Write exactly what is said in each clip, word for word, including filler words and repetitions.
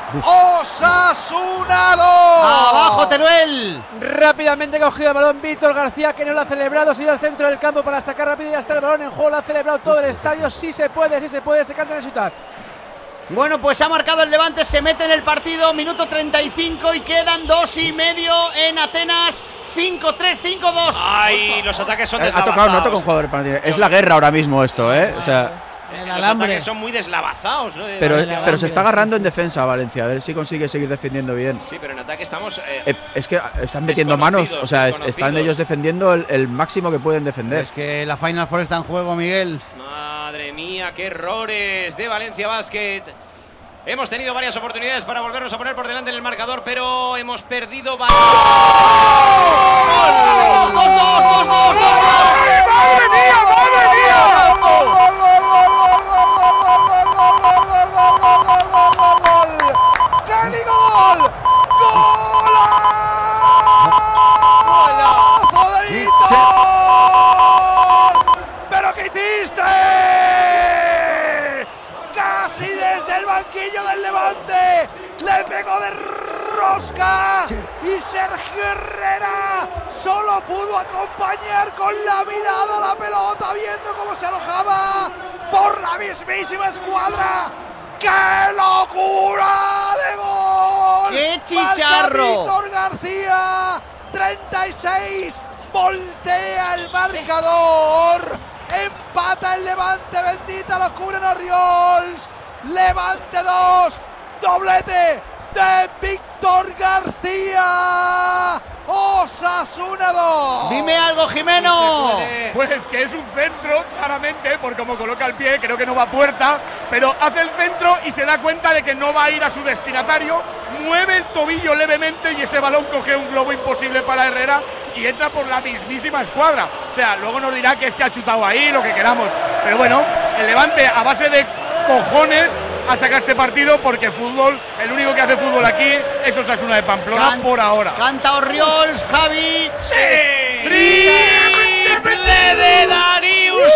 Osasuna dos. ¡Abajo, Teruel! Rápidamente cogido el balón Víctor García, que no lo ha celebrado, se iba al centro del campo para sacar rápido y hasta el balón en juego. Lo ha celebrado todo el estadio. Sí se puede, sí se puede, se canta en el Ciutat. Bueno, pues ha marcado el Levante, se mete en el partido, minuto treinta y cinco y quedan dos y medio en Atenas. cinco tres, cinco dos. Ay, los ataques son Ha deslavazados. tocado, no ha tocado un jugador para tirar. Es la guerra ahora mismo esto, ¿eh? O sea, Eh, los ataques son muy deslavazados, ¿no? pero, El pero se está agarrando sí, en defensa Valencia, a ver si consigue seguir defendiendo bien. Sí, pero en ataque estamos. Eh, Eh, es que están metiendo manos, o sea, es- están desconocidos. ellos defendiendo el, el máximo que pueden defender. Es que la Final Four está en juego, Miguel. Madre mía, qué errores de Valencia Basket. Hemos tenido varias oportunidades para volvernos a poner por delante en el marcador, pero hemos perdido. ¡Gol! ¡Dos, dos, dos, dos, dos! ¡Madre mía, madre mía! ¡Gol, gol, gol, gol, gol, gol, gol, gol, gol, gol, gol, gol, gol, gol, gol, gol! ¡Qué digo gol! ¡Golazo de Víctor! ¿Pero qué hiciste? Casi desde el banquillo del Levante le pegó de rosca y Sergio Herrera solo pudo acompañar con la mirada la pelota, viendo cómo se alojaba por la mismísima escuadra. ¡Qué locura de gol! ¡Qué chicharro! Marca Víctor García, treinta y seis, voltea el marcador, empata el Levante, bendita locura en Oriols. Levante dos, doblete de Víctor García. Osasuna dos. Dime algo, Jimeno. Pues que es un centro, claramente, por cómo coloca el pie, creo que no va a puerta, pero hace el centro y se da cuenta de que no va a ir a su destinatario, mueve el tobillo levemente y ese balón coge un globo imposible para Herrera y entra por la mismísima escuadra. O sea, luego nos dirá que es que ha chutado ahí, lo que queramos, pero bueno, el Levante a base de cojones a sacar este partido, porque fútbol, el único que hace fútbol aquí es Osasuna de Pamplona Can- por ahora. Canta Oriols, Javi. ¡Sí! Triple de Darius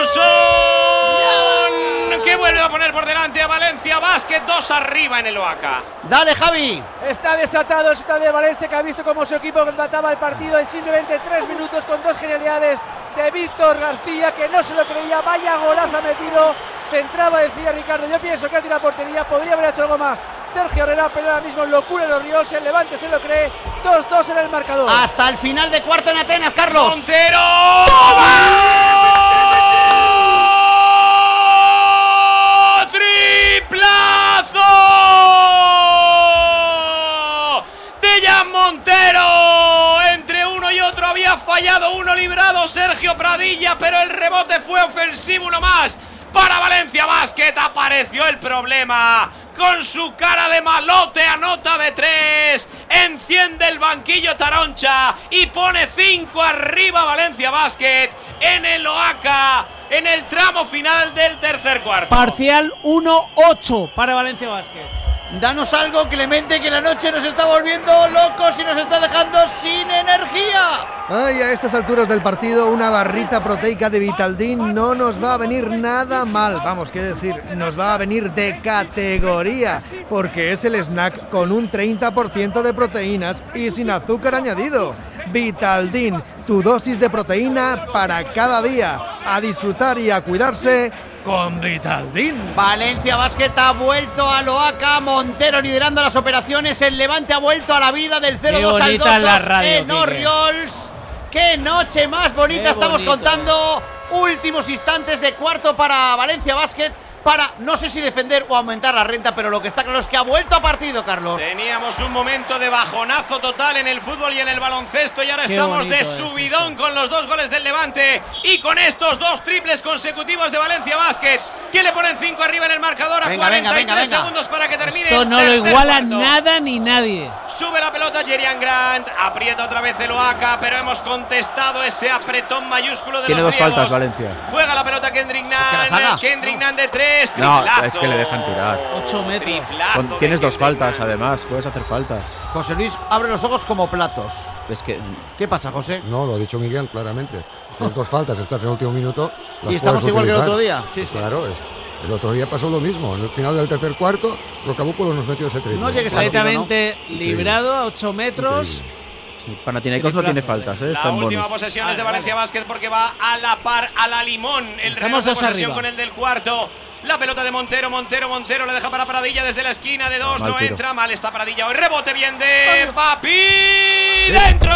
Thompson, que vuelve a poner por delante a Valencia Basket, dos arriba en el Oaca. Dale, Javi. Está desatado el Ciutat de Valencia, que ha visto cómo su equipo empataba el partido en simplemente tres minutos con dos genialidades de Víctor García, que no se lo creía. Vaya golazo ha metido. Centraba, decía Ricardo. Yo pienso que ha tirado portería, podría haber hecho algo más Sergio Herrera, pero ahora mismo locura en los Ríos. El Levante se lo cree. dos dos en el marcador. Hasta el final de cuarto en Atenas, Carlos. Montero. ¡Triplazo! De Jan Montero. Entre uno y otro había fallado uno, librado Sergio Pradilla, pero el rebote fue ofensivo, uno más. Para Valencia Basket apareció el problema. Con su cara de malote anota de tres, enciende el banquillo Taroncha y pone cinco arriba Valencia Basket en el Oaca, en el tramo final del tercer cuarto. Parcial uno ocho para Valencia Basket. Danos algo, Clemente, que la noche nos está volviendo locos y nos está dejando sin energía. Ay, a estas alturas del partido, una barrita proteica de Vitaldin no nos va a venir nada mal. Vamos, qué decir, nos va a venir de categoría, porque es el snack con un treinta por ciento de proteínas y sin azúcar añadido. Vitaldin, tu dosis de proteína para cada día. A disfrutar y a cuidarse con Vitaldin. Valencia Basket ha vuelto a Oaca, Montero liderando las operaciones, el Levante ha vuelto a la vida del cero dos al dos dos en Oriols. ¡Qué noche más bonita! Qué Estamos bonito. contando últimos instantes de cuarto para Valencia Basket, para no sé si defender o aumentar la renta, pero lo que está claro es que ha vuelto a partido, Carlos. Teníamos un momento de bajonazo total en el fútbol y en el baloncesto y ahora Qué estamos de bonito es subidón esto. con los dos goles del Levante y con estos dos triples consecutivos de Valencia Basket, que le ponen cinco arriba en el marcador a Venga, venga, cuarenta y tres venga, venga. segundos para que termine Esto el no lo tercer iguala cuarto. nada ni nadie. Sube la pelota Jerian Grant, aprieta otra vez el Oaca, pero hemos contestado ese apretón mayúsculo de Tiene los dos griegos. faltas Valencia. Juega la pelota Kendrick que la saca. Nunn, Kendrick Nunn de tres, No, triplazo. es que le dejan tirar. ocho metros. Triplazo Con- de tienes dos Kendrick faltas, Nunn. además, puedes hacer faltas. José Luis abre los ojos como platos. Es que ¿Qué pasa, José? No, lo ha dicho Miguel claramente. Tienes dos faltas, estás en el último minuto. las Y estamos puedes igual que el utilizar. otro día. Sí, Pues sí. Claro, es, El otro día pasó lo mismo. En el final del tercer cuarto, Rocabúculo nos metió ese triple. No llegues completamente ¿no? librado a ocho metros. Sí, Panathinaikos no tiene faltas, ¿eh? Está la en última bonus. posesión es de Valencia Basket porque va a la par, a la limón. El reloj de posesión arriba. Con el del cuarto. La pelota de Montero, Montero, Montero le deja para Pradilla desde la esquina de dos. Mal no tiro. Entra, mal está Pradilla. Hoy rebote bien de Papi. ¡Dentro!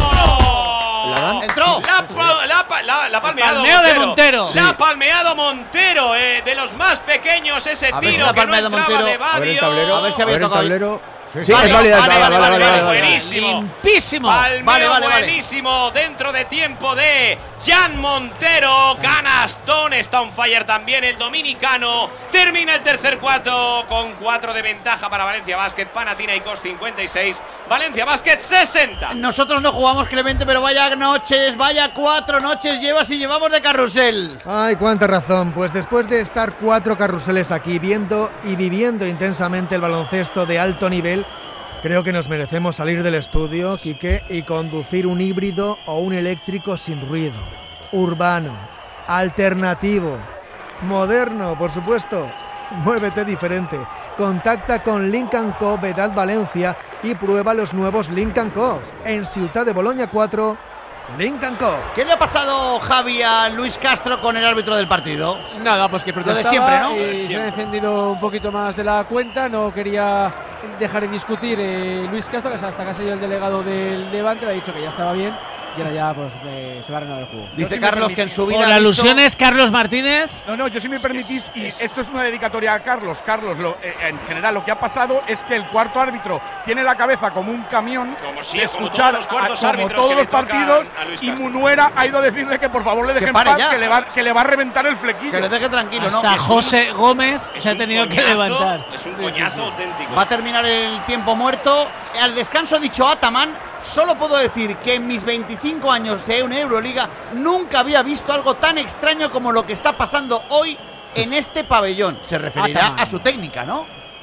¿La ¿Entró? La, la, la, la palmeado Montero. de Montero. La ha palmeado Montero, eh, de los más pequeños ese a tiro que no entraba Montero. de Badio. A ver, a ver si había tocado. Sí, sí, vale, es válida, vale, vale, vale, vale, buenísimo. Limpísimo. Palmeo vale, vale, buenísimo vale. Dentro de tiempo de Jan Montero. Canastón, está on fire también el dominicano. Termina el tercer cuarto con cuatro de ventaja para Valencia Basket. Panathinaikos cincuenta y seis, Valencia Basket sesenta. Nosotros no jugamos, Clemente, pero vaya noches, vaya cuatro noches llevas y llevamos de carrusel. Ay, cuánta razón. Pues después de estar cuatro carruseles aquí viendo y viviendo intensamente el baloncesto de alto nivel, creo que nos merecemos salir del estudio, Quique, y conducir un híbrido o un eléctrico sin ruido, urbano, alternativo, moderno, por supuesto. Muévete diferente. Contacta con Lynk and Co. Vedad Valencia y prueba los nuevos Lynk and Co. En Ciutat de Boloña cuatro, Lynk and Co. ¿Qué le ha pasado, Javi, a Luis Castro con el árbitro del partido? Nada, pues que protestaba. Lo de siempre, ¿no? Y se ha encendido un poquito más de la cuenta. No quería dejar de discutir eh, Luis Castro, que hasta que ha salido el delegado del Levante, le ha dicho que ya estaba bien. Y ahora ya pues eh, se va a renovar el juego. Dice Carlos que en su vida. Por alusiones, Carlos Martínez. No, no, yo si me permitís, y esto es una dedicatoria a Carlos. Carlos, lo, eh, en general lo que ha pasado es que el cuarto árbitro tiene la cabeza como un camión, como si, de como escuchar todos los cuartos a, como árbitros todos los que partidos, y Munuera ha ido a decirle que por favor le dejen paz, que le, va, que le va a reventar el flequillo. Que le deje tranquilo, Hasta ¿no? José Gómez se ha tenido coñazo, que levantar. Es un coñazo sí, sí, sí. auténtico. Va a terminar el tiempo muerto. Al descanso ha dicho Ataman: solo puedo decir que en mis veinticinco años en Euroliga nunca había visto algo tan extraño como lo que está pasando hoy en este pabellón. Se referirá Ataman a su técnica, ¿no?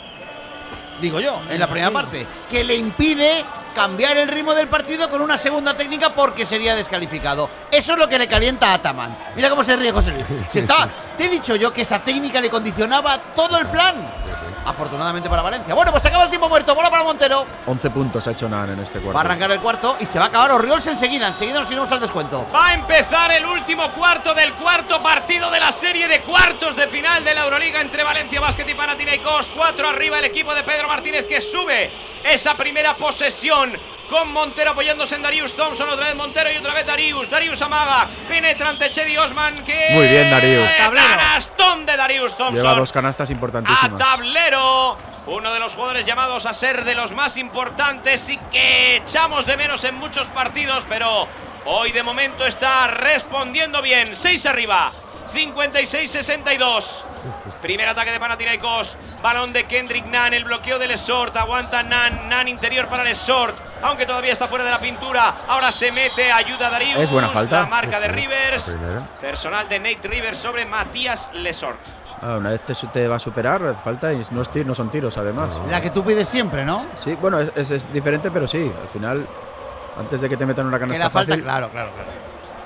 Digo yo, en la primera parte, que le impide cambiar el ritmo del partido con una segunda técnica porque sería descalificado. Eso es lo que le calienta a Ataman. Mira cómo se ríe José Luis. Se estaba, te he dicho yo que esa técnica le condicionaba todo el plan. Afortunadamente para Valencia. Bueno, pues se acaba el tiempo muerto. Bola para Montero. once puntos ha hecho Nan en este cuarto. Va a arrancar el cuarto y se va a acabar Oriols enseguida. Enseguida nos iremos al descuento. Va a empezar el último cuarto del cuarto partido de la serie de cuartos de final de la Euroliga entre Valencia Basket y Panathinaikos. Cuatro arriba el equipo de Pedro Martínez, que sube esa primera posesión con Montero apoyándose en Darius Thompson. Otra vez Montero y otra vez Darius. Darius amaga, penetra ante Chedi Osman, que muy bien, Darius. Canastón de Darius Thompson. Lleva dos canastas importantísimas. A tablero. Uno de los jugadores llamados a ser de los más importantes y que echamos de menos en muchos partidos, pero hoy de momento está respondiendo bien. Seis arriba, cincuenta y seis sesenta y dos. Primer ataque de Panathinaikos. Balón de Kendrick Nunn, el bloqueo de Lesort. Aguanta Nunn, Nunn interior para Lesort, aunque todavía está fuera de la pintura. Ahora se mete, ayuda a Darius. Es buena falta. La marca de Rivers. Primera. Personal de Nate Rivers sobre Matías Lesort. Ah, una vez te, te va a superar, falta y no, es tir, no son tiros además. La que tú pides siempre, ¿no? Sí, bueno, es, es, es diferente, pero sí, al final, antes de que te metan una canasta que la falta, fácil. claro, claro, claro.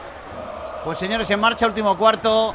Pues señores, en marcha, último cuarto.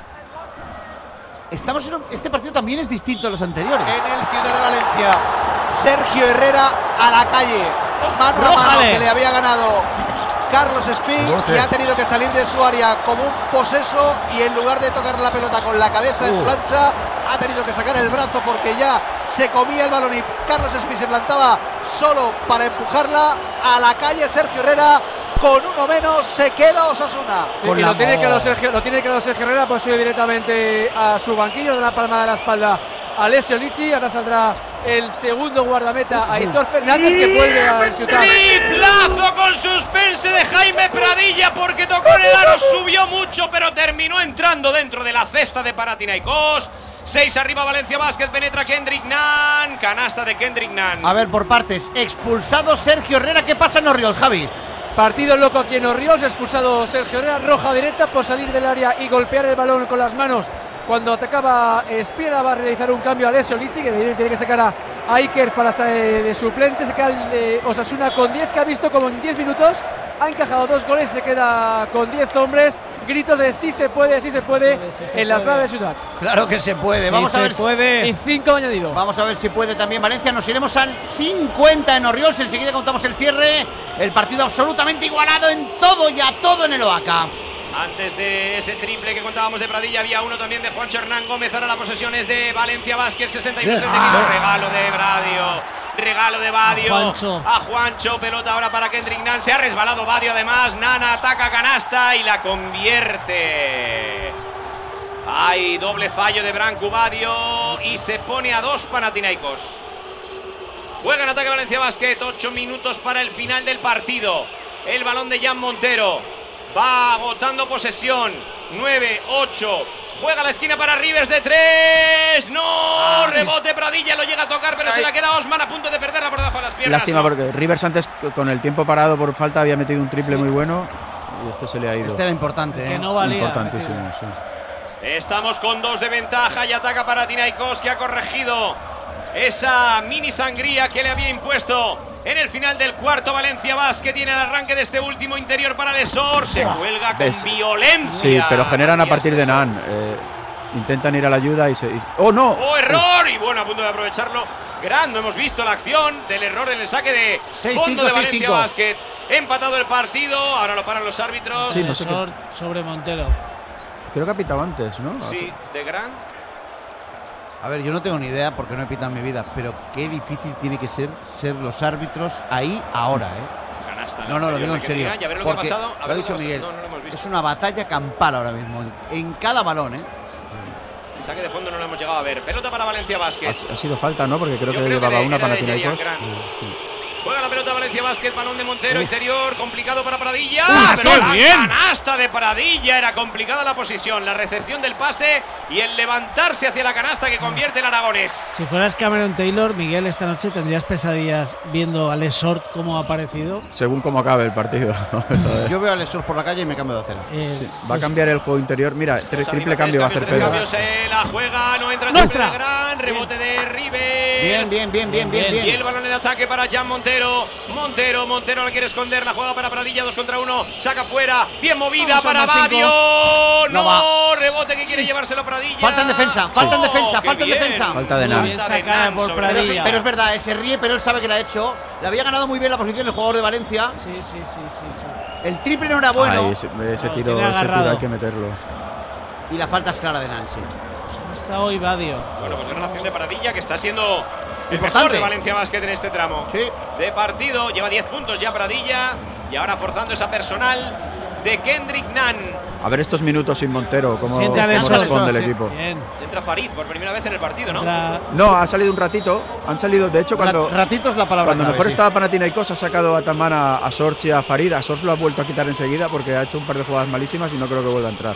Estamos en un, este partido también es distinto a los anteriores. En el Ciudad de Valencia, Sergio Herrera a la calle. Mano a mano que le había ganado Carlos Speed y ha tenido que salir de su área como un poseso y en lugar de tocar la pelota con la cabeza en uh. plancha, ha tenido que sacar el brazo porque ya se comía el balón y Carlos Speed se plantaba solo para empujarla a la calle. Sergio Herrera con uno menos se queda Osasuna. Sí, y lo tiene, que lo, Sergio, lo tiene que lo Sergio Herrera, pues sube directamente a su banquillo, de la palma de la espalda a Alessio Lici. Ahora saldrá el segundo guardameta, Aitor Fernández, que vuelve al Ciutat. Triplazo con suspense de Jaime Pradilla porque tocó en el aro, subió mucho pero terminó entrando dentro de la cesta de Panathinaikos. Seis arriba Valencia Basket, penetra Kendrick Nunn, canasta de Kendrick Nunn. A ver, por partes, expulsado Sergio Herrera. ¿Qué pasa en Oriols, Javi? Partido loco aquí en Oriols, expulsado Sergio Herrera, roja directa por salir del área y golpear el balón con las manos. Cuando atacaba Espiera va a realizar un cambio a Alessio Lici, que tiene que sacar a Iker para de suplente. Se queda el de Osasuna con diez, que ha visto como en diez minutos ha encajado dos goles, se queda con diez hombres gritos de sí se puede, sí se puede en la grada de Ciudad. Claro que se puede. Vamos Sí a se ver. puede. Y cinco añadido. Vamos a ver si puede también Valencia. Nos iremos al cincuenta en Orriols. Enseguida contamos el cierre. El partido absolutamente igualado en todo y a todo en el Oaca. Antes de ese triple que contábamos de Pradilla, había uno también de Juancho Hernán Gómez. Ahora la posesión es de Valencia Basket, sesenta y uno sesenta y cinco. Regalo de Bradio. Regalo de Badio A Juancho. a Juancho, pelota ahora para Kendrick Nunn. Se ha resbalado Badio además. Nana ataca canasta y la convierte. Hay doble fallo de Branco Badio y se pone a dos Panathinaikos. Juega en ataque Valencia Basket. Ocho minutos para el final del partido. El balón de Jan Montero. Va agotando posesión. nueve ocho. Juega a la esquina para Rivers de tres. No, rebote Pradilla, lo llega a tocar, pero se la queda Osman a punto de perderla por debajo de las piernas. Lástima no. porque Rivers antes con el tiempo parado por falta había metido un triple muy bueno y este se le ha ido. Este era importante, Que ¿eh? no valía. Importantísimo, sí. Estamos con dos de ventaja y ataca para Panathinaikos, que ha corregido esa mini sangría que le había impuesto en el final del cuarto Valencia Basket. Tiene el arranque de este último interior para Lesor. Se cuelga con ¿Ves? violencia. Sí, pero generan a Matías partir de Lesor. Nan. Eh, intentan ir a la ayuda y se. Y, ¡oh, no! ¡Oh, error! Y bueno, a punto de aprovecharlo. Gran, no hemos visto la acción del error en el saque de seis fondo cinco, de seis Valencia cinco. Basket. Empatado el partido, ahora lo paran los árbitros. Sí, no sé qué- Lesor sobre Montero. Creo que ha pitado antes, ¿no? Sí, de Gran. A ver, yo no tengo ni idea porque no he pitado en mi vida, pero qué difícil tiene que ser ser los árbitros ahí ahora, ¿eh? Canasta. No, no, lo Inferior digo de en serio. Kendrick Nunn. Y a ver lo que ha porque pasado. A lo ver ha lo que dicho ha pasado. Miguel. No, no lo hemos visto. Es una batalla campal ahora mismo, en cada balón, ¿eh? El saque de fondo no lo hemos llegado a ver. Pelota para Valencia Basket. Ha, ha sido falta, ¿no? Porque creo Yo que creo que llevaba de- una era de Panathinaikos. Jerian Grant. Sí, sí. Juega la pelota Valencia Basket, balón de Montero, Uf. interior, complicado para Pradilla. ¡Uh, pero está la bien! canasta de Pradilla, era complicada la posición, la recepción del pase y el levantarse hacia la canasta que convierte el aragonés. Si fueras Cameron Taylor, Miguel, esta noche tendrías pesadillas viendo a Lesor cómo ha aparecido. Según cómo acabe el partido. Yo veo a Lesor por la calle y me cambio de acera. Eh, Sí, va a cambiar el juego interior. Mira, tres, triple cambio va a hacer Tres Pedro. cambios, eh, la juega, no entra el ¡Nuestra! triple de Gran, rebote de Rivers. Bien, bien, bien, bien, bien, Bien, bien. Y el balón en ataque para Jan Montero. Montero, Montero la quiere esconder, la juega para Pradilla, dos contra uno. Saca fuera, bien movida Vamos, para Omar, cinco. Badio. No No, va. rebote que quiere llevárselo Pradilla. Falta en defensa, falta en Oh, defensa, qué falta en bien. defensa. Falta de Muy Nan. bien Falta de sacada Nan por sobre Pero, Pradilla. pero es verdad, eh, se ríe, pero él sabe que la ha hecho. Le había ganado muy bien la posición el jugador de Valencia. Sí, sí, sí, sí, sí. El triple no era bueno. Ay, ese, ese No, tiro, tiene ese tiro agarrado. hay que meterlo. Y la falta es clara de Nancy. ¿Cómo está hoy Badio? Bueno, pues gran acción de Pradilla, que está siendo el Importante. mejor de Valencia Basket en este tramo Sí. de partido. Lleva diez puntos ya Pradilla y ahora forzando esa personal de Kendrick Nunn. A ver estos minutos sin Montero, cómo, siente a cómo Lesor. responde el Sí. equipo. Bien. Entra Farid por primera vez en el partido, ¿no? Entra- No, ha salido un ratito. Han salido, de hecho, cuando, Ra- ratito es la palabra cuando clave, mejor sí. estaba Panathinaikos ha sacado a Tamán a, a Sorch y a Farid. A Sorch lo ha vuelto a quitar enseguida porque ha hecho un par de jugadas malísimas y no creo que vuelva a entrar.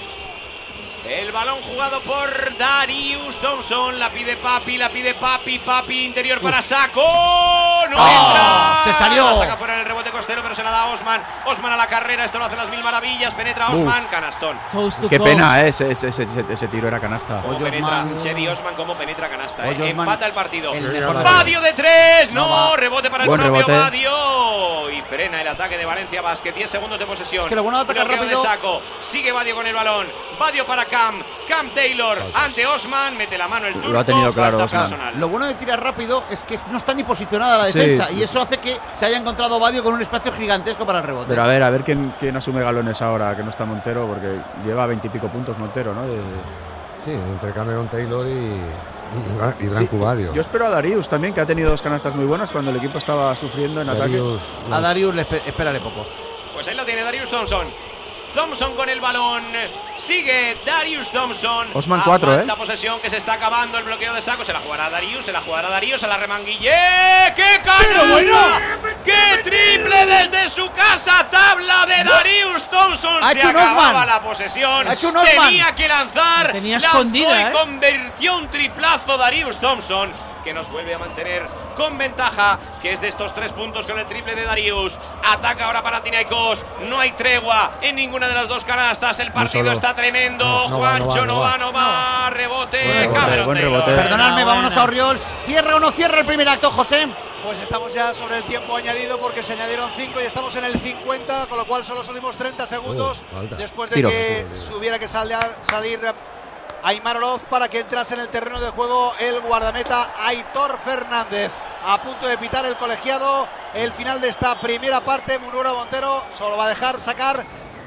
El balón jugado por Darius Thompson. La pide Papi, la pide Papi. Papi interior para Saco. No Ah, entra. se salió. La saca fuera en el rebote costero, pero se la da Osman. Osman a la carrera. Esto lo hace las mil maravillas. Penetra Osman. Canastón. Coast to Qué coast. pena, ¿eh? ese, ese, ese, ese tiro era canasta. Cómo Oye, penetra Osman. Chedi Osman, cómo penetra canasta. eh. Oye, Osman, Empata el partido. el mejor de Badio de tres. No, No va. rebote para el Buen propio rebote. Badio. Y frena el ataque de Valencia Basket. diez segundos de posesión. Es que lo bueno de atacar Bloqueo rápido- de Saco. Sigue Badio con el balón. Badio para Cam. Cam Taylor ante Osman. Mete la mano el turco. Lo ha tenido claro Falta Osman. personal. Lo bueno de tirar rápido es que no está ni posicionada la Sí. defensa y eso hace que se haya encontrado Badio con un espacio gigantesco para el rebote. Pero a ver, a ver quién, quién asume galones ahora que no está Montero, porque lleva veintipico puntos Montero, ¿no? De- Sí, entre Cameron Taylor y, y, Bra- y Sí, Branco Badio. yo espero a Darius también, que ha tenido dos canastas muy buenas cuando el equipo estaba sufriendo en ataque. Darius, A Darius le espe- espérale poco. Pues ahí lo tiene Darius Thompson. Thompson con el balón. Sigue Darius Thompson. Osman cuatro, Aguanta ¿eh? posesión que se está acabando el bloqueo de Saco. Se la jugará Darius, se la jugará Darius a la remanguille. ¡Qué canasta! ¡Qué triple desde su casa! Tabla de Darius Thompson. Ha Se hecho un acababa Osman. la posesión. Ha hecho un Osman. Tenía que lanzar. La tenía Lanzó escondida, y ¿eh? convirtió un triplazo Darius Thompson, que nos vuelve a mantener con ventaja, que es de estos tres puntos con el triple de Darius. Ataca ahora para Panathinaikos. No hay tregua en ninguna de las dos canastas. El partido solo. está tremendo. No, no va, no Juancho va, no no va, va. no va. Rebote. Buen rebote, Cameron buen Taylor. rebote. Perdonadme, Buena, vámonos buena. a Orriols. ¿Cierra o no cierra el primer acto, José? Pues estamos ya sobre el tiempo añadido porque se añadieron cinco y estamos en el cincuenta, con lo cual son los últimos treinta segundos Oh, después de Tiro. que se hubiera que salir, salir Aimar Oroz para que entrase en el terreno de juego el guardameta Aitor Fernández. A punto de pitar el colegiado el final de esta primera parte. Munuera Montero solo va a dejar sacar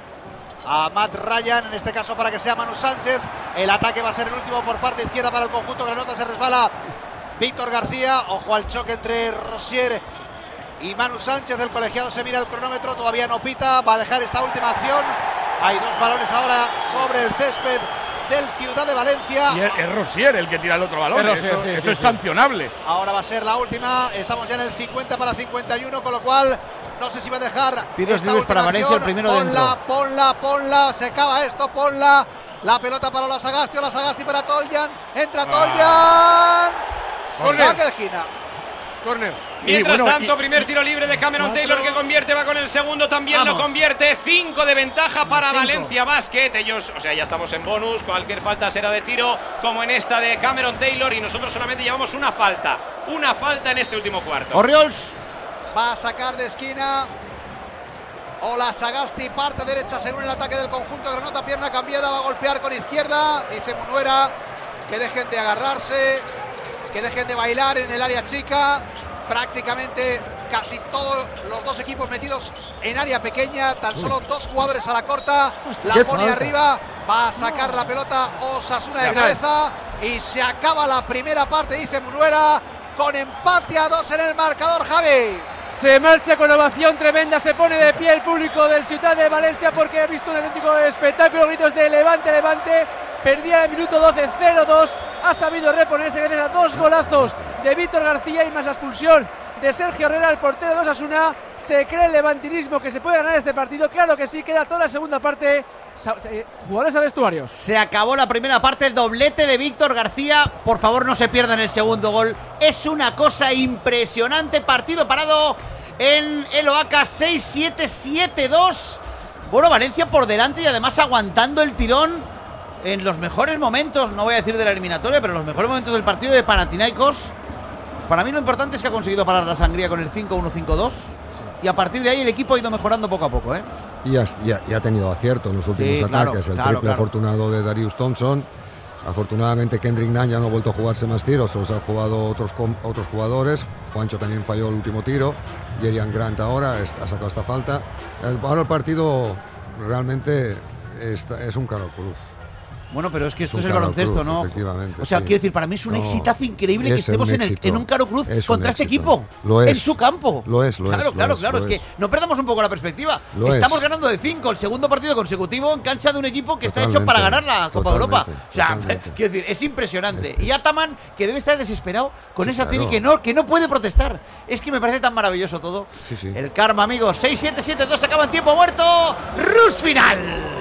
a Matt Ryan, en este caso para que sea Manu Sánchez. El ataque va a ser el último por parte izquierda para el conjunto granota. Se resbala Víctor García. Ojo al choque entre Rosier y Manu Sánchez. El colegiado se mira el cronómetro, todavía no pita. Va a dejar esta última acción. Hay dos balones ahora sobre el césped del Ciudad de Valencia. Y es, es Rosier el que tira el otro balón. Es Rosier, eso sí, eso sí, es sí. sancionable. Ahora va a ser la última. Estamos ya en el cincuenta para cincuenta y uno, con lo cual no sé si va a dejar Tiros esta libres para última Valencia, acción. el primero ponla, dentro. Ponla, ponla, se acaba esto, ponla. La pelota para la Sagasti, la Sagasti para Toljan. Entra Ah. Toljan. Corner. Saque de esquina. Corner. Mientras Y bueno, tanto, y- primer tiro libre de Cameron Taylor que convierte, va con el segundo, también Vamos. lo convierte. Cinco de ventaja para Cinco. Valencia Basket. Ellos, o sea, ya estamos en bonus. Cualquier falta será de tiro, como en esta de Cameron Taylor. Y nosotros solamente llevamos una falta. Una falta en este último cuarto. Orriols. Va a sacar de esquina. Ola Sagasti, parte derecha según el ataque del conjunto granota, pierna cambiada, va a golpear con izquierda. Dice Munuera que dejen de agarrarse, que dejen de bailar en el área chica. Prácticamente casi todos los dos equipos metidos en área pequeña, tan solo dos jugadores a la corta. La qué pone falta. arriba, va a sacar la pelota Osasuna de Ya, cabeza y se acaba la primera parte, dice Munuera, con empate a dos en el marcador, Javi. Se marcha con ovación tremenda, se pone de pie el público del Ciudad de Valencia porque ha visto un auténtico espectáculo, gritos de Levante, Levante. Perdía el minuto doce, cero dos, ha sabido reponerse gracias a dos golazos de Víctor García y más la expulsión de Sergio Herrera, el portero de Osasuna. Se cree el levantinismo que se puede ganar este partido, claro que sí, queda toda la segunda parte. Sa- eh, Jugadores a vestuarios. Se acabó la primera parte, el doblete de Víctor García. Por favor, no se pierdan el segundo gol. Es una cosa impresionante. Partido parado en el Oaca, seis siete siete dos. Bueno, Valencia por delante y además aguantando el tirón en los mejores momentos, no voy a decir de la eliminatoria, pero en los mejores momentos del partido de Panathinaikos. Para mí lo importante es que ha conseguido parar la sangría con el cinco uno cinco dos. Y a partir de ahí el equipo ha ido mejorando poco a poco, ¿eh? Y ha, y ha- y ha tenido acierto en los últimos Sí, claro, ataques. El claro, triple claro. afortunado de Darius Thompson. Afortunadamente Kendrick Nunn ya no ha vuelto a jugarse más tiros, los han jugado otros, com- otros jugadores. Juancho también falló el último tiro. Jerian Grant ahora es- ha sacado esta falta. El- ahora el partido realmente está- es un caro cruz. Bueno, pero es que esto Es es, un el Caro baloncesto, Cruz, ¿no? efectivamente, O sea, sí. quiero decir, para mí es un No, exitazo increíble que es estemos un en, el, éxito. en un Caro Cruz Es un contra este éxito. equipo. Lo es. En su campo. Lo es, lo es, Claro, lo claro, es, claro. lo Es, es. que no perdamos un poco la perspectiva. Lo Estamos es. ganando de cinco el segundo partido consecutivo en cancha de un equipo que está hecho Totalmente, para ganar la Copa de Europa. totalmente, O sea, totalmente. quiero decir, es impresionante. Es- Y Ataman, que debe estar desesperado con Sí, esa claro. técnica que no, que no puede protestar. Es que me parece tan maravilloso todo. Sí, sí. El karma, amigos. seis siete siete dos acaba en tiempo muerto. Rus final.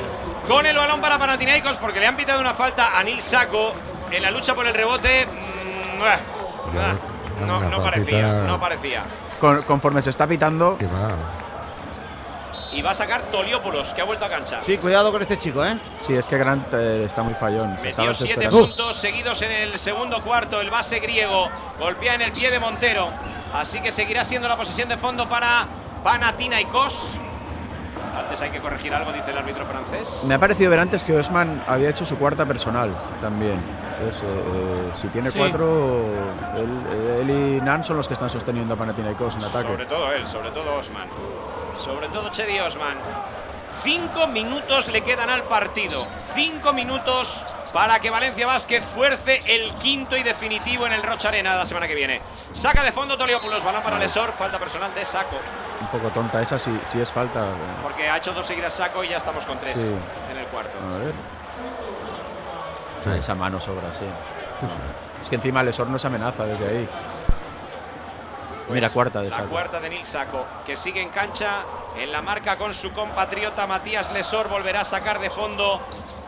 Con el balón para Panathinaikos porque le han pitado una falta a Nil Sako en la lucha por el rebote. mm, ah, Ya, ah, ya no, una no faltita. parecía, no parecía. Con- conforme se está pitando, Que va. Y va a sacar Toliopoulos, que ha vuelto a cancha. Sí, cuidado con este chico, ¿eh? sí, es que Grant eh, está muy fallón. Se está Metió siete desesperando. puntos seguidos en el segundo cuarto. El base griego golpea en el pie de Montero. Así que seguirá siendo la posesión de fondo para Panathinaikos. Antes hay que corregir algo, dice el árbitro francés. Me ha parecido ver antes que Osman había hecho su cuarta personal también. Entonces, eh, eh, si tiene Sí. cuatro, él, él y Nan son los que están sosteniendo a Panathinaikos en ataque. Sobre todo él, sobre todo Osman. Sobre todo Chedi Osman. Cinco minutos le quedan al partido. Cinco minutos para que Valencia Basket fuerce el quinto y definitivo en el Rocha Arena la semana que viene. Saca de fondo Toliopoulos, balón para Lesor, falta personal de Sako. Un poco tonta esa, si, si es falta. eh, Porque ha hecho dos seguidas Sako y ya estamos con tres Sí. en el cuarto. A ver. Sí. Esa mano sobra, sí. Es que encima Lesor no se amenaza desde ahí. Mira, cuarta de La Sako. cuarta de Nil Sako, que sigue en cancha en la marca con su compatriota Matías Lesor. Volverá a sacar de fondo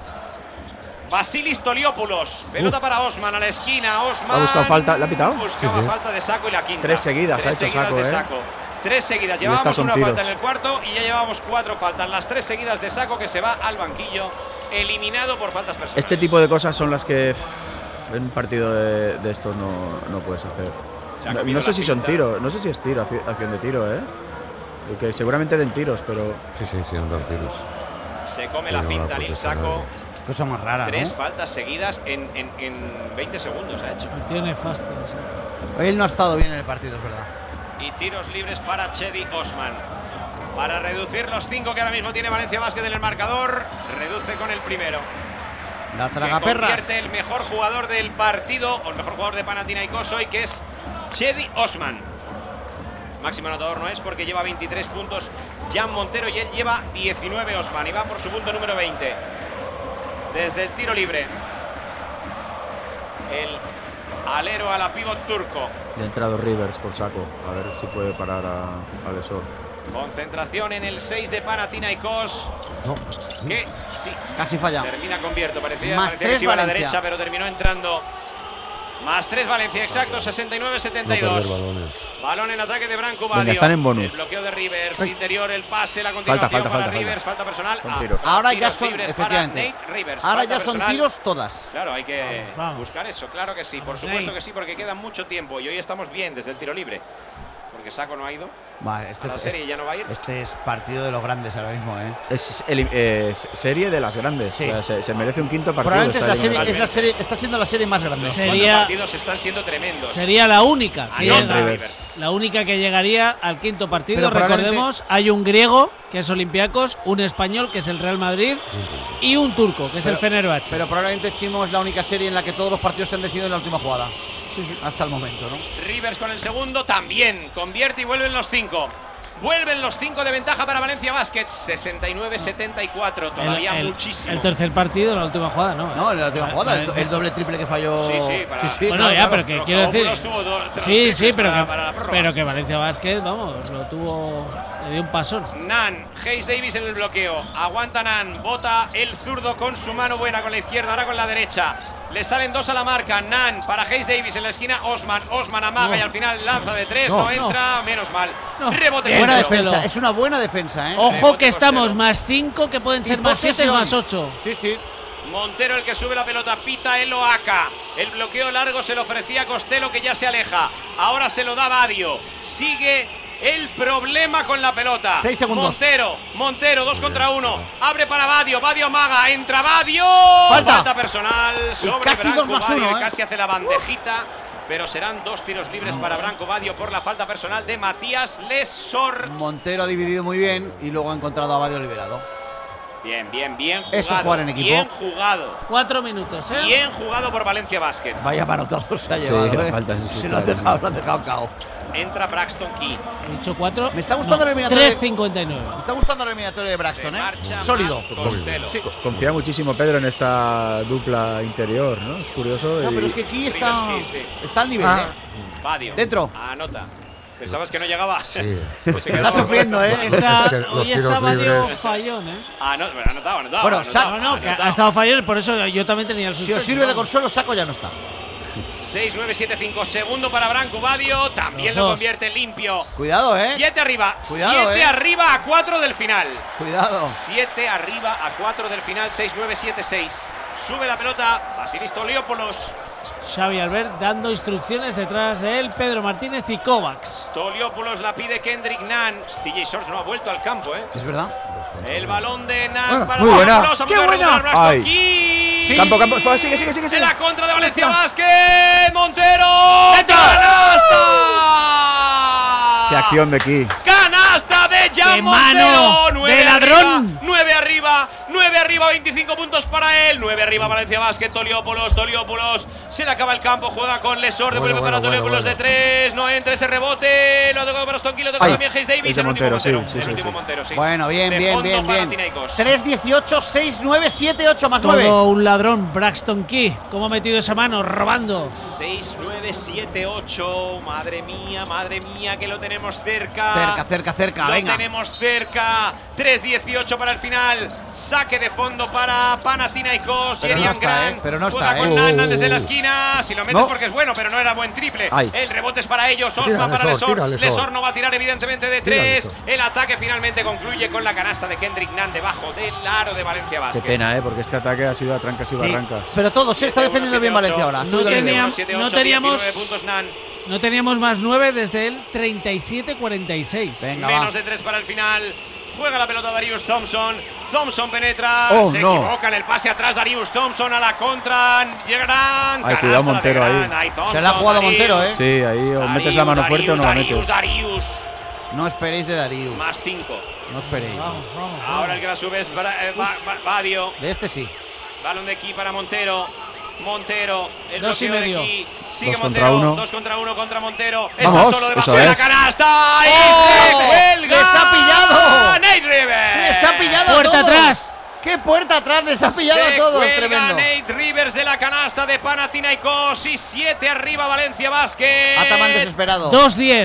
Vasilis Toliopoulos. Pelota Uf. para Osman a la esquina. Osman ¿Ha buscado falta? ¿Le ha pitado? Buscaba Sí, sí. falta de Sako y la quinta. Tres seguidas Tres ha hecho seguidas Sako, de ¿eh? Sako. Tres seguidas. Y Llevábamos estas son una tiros. falta en el cuarto y ya llevamos cuatro faltas. Las tres seguidas de Sako, que se va al banquillo, eliminado por faltas personales. Este tipo de cosas son las que pff, en un partido de, de estos no, no puedes hacer. No, no sé si son tiros, no sé si es tiro, acción de tiro, ¿eh? Y que seguramente den tiros, pero... Sí, sí, sí, andan tiros. Se come la finta Lil Saco. Cosa más rara, Tres ¿no? faltas seguidas en, en, en veinte segundos ha hecho. Tiene nefasto. Sí. Él no ha estado bien en el partido, es verdad. Y tiros libres para Cedi Osman. Para reducir los cinco que ahora mismo tiene Valencia Basket en el marcador, reduce con el primero. La tragaperras. Convierte el mejor jugador del partido, o el mejor jugador de Panathinaikos hoy, que es Cedi Osman. Máximo anotador no es porque lleva veintitrés puntos Jan Montero y él lleva diecinueve Osman y va por su punto número veinte. Desde el tiro libre. El alero a la pivot turco. De entrado Rivers por saco, a ver si puede parar a, a Lesor. Concentración en el seis de Panathinaikos. No. Que sí. Casi falla. Termina convierto. Parecía, Más parecía tres que se iba a la Valencia. derecha, pero terminó entrando. Más tres Valencia, exacto, sesenta y nueve setenta y No dos. perder balones. Balón en ataque de Branco Venga, Badio. están en bonus. El bloqueo de Rivers, Ay. interior, el pase, la continuación falta, para falta, Rivers, falta. falta personal. Son Ah, tiros. Ahora ya tiros son, libres para efectivamente. Nate Rivers, Ahora falta ya son personal. tiros todas. Claro, hay que Vamos. buscar eso, claro que sí, por supuesto Nate. que sí, porque queda mucho tiempo y hoy estamos bien desde el tiro libre. Porque Saco no ha ido Vale, este, a la serie y ya no va a ir. este es partido de los grandes ahora mismo, ¿eh? Es el- eh, serie de las grandes. Sí. O sea, se, se merece un quinto partido. Probablemente es está la ahí en serie, el- es la serie, está siendo la serie más grande. Los Sería- cuatro partidos están siendo tremendos. Sería la única que Anota llega- Rivers. la única que llegaría al quinto partido. Pero probablemente- Recordemos, hay un griego que es Olympiacos, un español que es el Real Madrid y un turco que es el Fenerbahce. Pero probablemente, Chimo, es la única serie en la que todos los partidos se han decidido en la última jugada. Sí, sí. Hasta el momento, ¿no? Rivers con el segundo también. Convierte y vuelven los cinco. Vuelven los cinco de ventaja para Valencia Basket. sesenta y nueve setenta y cuatro. Todavía el, el- muchísimo. El tercer partido, la última jugada, ¿no? No, en la última Va- jugada, el, Valencia- el doble triple que falló. Sí, sí, para- Bueno, claro, ya, claro. pero que Pero quiero decir. Cavópulos tuvo dos- dos Sí, triples sí, pero para- que, para la prórroga. pero que Valencia Basket, vamos, lo tuvo. Le dio un pasón. Nan, Hayes Davis en el bloqueo. Aguanta Nan, bota el zurdo con su mano buena con la izquierda, ahora con la derecha. Le salen dos a la marca. Nan para Hayes Davis en la esquina. Osman, Osman amaga No. y al final lanza de tres. No. No, entra, menos mal. No. Rebote. Bien, Buena Montero. Costello. defensa, es una buena defensa, ¿eh? Ojo Rebote que estamos Costello. más cinco, que pueden Y ser más siete, posesión. más ocho. Sí, sí. Montero el que sube la pelota, pita el Oaka. El bloqueo largo se lo ofrecía a Costello, que ya se aleja. Ahora se lo da Badio. Sigue el problema con la pelota. Seis segundos. Montero, Montero, dos contra uno. Abre para Badio, Badio maga, entra Badio. Falta. personal sobre casi Branco dos más Badio, uno, y ¿eh? Casi hace la bandejita. Pero serán dos tiros libres para Branco Badio por la falta personal de Matías Lesor. Montero ha dividido muy bien y luego ha encontrado a Badio liberado. Bien, bien, bien jugado. Eso es jugar en equipo. Bien jugado. Cuatro minutos, ¿eh? Bien jugado por Valencia Basket. Vaya manotazo se ha Sí, llevado, la ¿eh? falta, sí, sí, se lo han claro, dejado, sí. lo han dejado cao. Entra Braxton Key. He dicho cuatro. Me está gustando el eliminatorio. tres cincuenta y nueve. Me está gustando el eliminatorio de Braxton, Se ¿eh? marcha Sólido. Matt Costello. Sí. Confía muchísimo Pedro en esta dupla interior, ¿no? Es curioso. No, y- pero es que aquí está, Rivers, sí, sí. está al nivel, Ah. ¿eh? Badio. Dentro. Anota. Pensabas que no llegaba. Sí. Pues se quedó Está sufriendo, ¿eh? Está, Es que los hoy tiros está Badio libres- fallón, ¿eh? Ah, no, pero anotado, anotado. Bueno, anotado, No, no, que anotado. ha estado fallón, por eso yo también tenía el Si os suspenso, sirve de vamos. consuelo, Saco ya no está. seis nueve siete cinco. Segundo para Branco Badio. También Los lo dos. convierte limpio. Cuidado, ¿eh? Siete arriba. Cuidado, Siete eh. arriba a cuatro del final. Cuidado. Siete arriba a cuatro del final. seis nueve siete seis. Sube la pelota. Basilis Toliopoulos. Xavi Albert dando instrucciones detrás de él, Pedro Martínez y Kovacs. Toliopoulos la pide Kendrick Nunn. T J Shorts no ha vuelto al campo, ¿eh? Es verdad. El balón de Nunn Ah, para muy buena. Toliopoulos. A ¡Qué punto de buena! recuperar Braxton Ay. Key. Campo, campo. Pues sigue, sigue, sigue, En sigue. la contra de Valencia Basket. Montero. ¡Dentro! ¡Canasta! Qué acción de aquí. Canasta de Jan ¡Qué Montero. mano Nueve de ladrón! Arriba, nueve arriba, nueve arriba, veinticinco puntos para él. Nueve arriba Valencia Basket. Toliopoulos, Toliopoulos. Se le acaba el campo, juega con Lesor, devuelve Bueno, para bueno, Toliopoulos bueno, de tres. No entra ese rebote. Lo ha tocado para Stonky, lo toca Ay, también Hayes Davis. ese El último Montero, sí, Montero. sí, el sí, último sí. Montero, sí. Bueno, bien, De bien, fondo bien, para bien. Panathinaikos. tres dieciocho, seis nueve, siete ocho más nueve. Todo un ladrón, Braxton Key. ¿Cómo ha metido esa mano? Robando. seis nueve siete ocho. Madre mía, madre mía, que lo tenemos cerca. Cerca, cerca, cerca, Lo venga. tenemos cerca. tres dieciocho para el final. Saque de fondo para Panathinaikos. Pero no Jerian está, Grant ¿eh? Pero no juega está, con ¿eh? Nunn Uh, desde la uh. esquina. Si lo metes No. porque es bueno, pero no era buen triple. Ay. El rebote es para ellos. Tira, Osman para Lesor, Lesor. tira, Lesor. Lesor no va a tirar evidentemente de Tira, tres. Lesor. El ataque finalmente concluye con la canasta de Kendrick Nunn debajo del aro de Valencia Qué Basket. pena, ¿eh? Porque este ataque ha sido a trancas y Sí, barrancas. pero todo se está defendiendo bien Valencia ahora. No Subido el nivel. teníamos- siete no ocho, teníamos- diecinueve puntos Nunn. No teníamos más nueve desde el treinta y siete cuarenta y seis. Venga, Menos va. de tres para el final. Juega la pelota Darius Thompson. Thompson penetra. Oh, se no. equivoca en el pase atrás. Darius Thompson a la contra. Llegarán. Ay, cuidado Montero ahí. ahí Thompson, Se la ha jugado Darius. Montero, ¿eh? Sí, ahí o metes la mano Darius, fuerte o no la Darius, metes. Darius. No esperéis de Darío. Más cinco. No esperéis. Vamos, vamos, Ahora vamos. el que la sube es Bra- eh, Ba- Ba- Badio. De este sí. Balón de aquí para Montero. Montero, el Dos y bloqueo de medio. aquí. Sigue Dos Montero. contra uno. Dos contra uno contra Montero. Vamos, Está solo debajo eso de la es. canasta. ¡Y ¡Oh! se cuelga! ¡Les ha pillado! Nate Rivers. ¡Les ha pillado a Puerta todos! atrás. ¡Qué puerta atrás! ¡Les ha pillado Se a todos! cuelga Tremendo. Nate Rivers de la canasta de Panathinaikos y siete arriba Valencia Basket. Ataman desesperado. dos diez.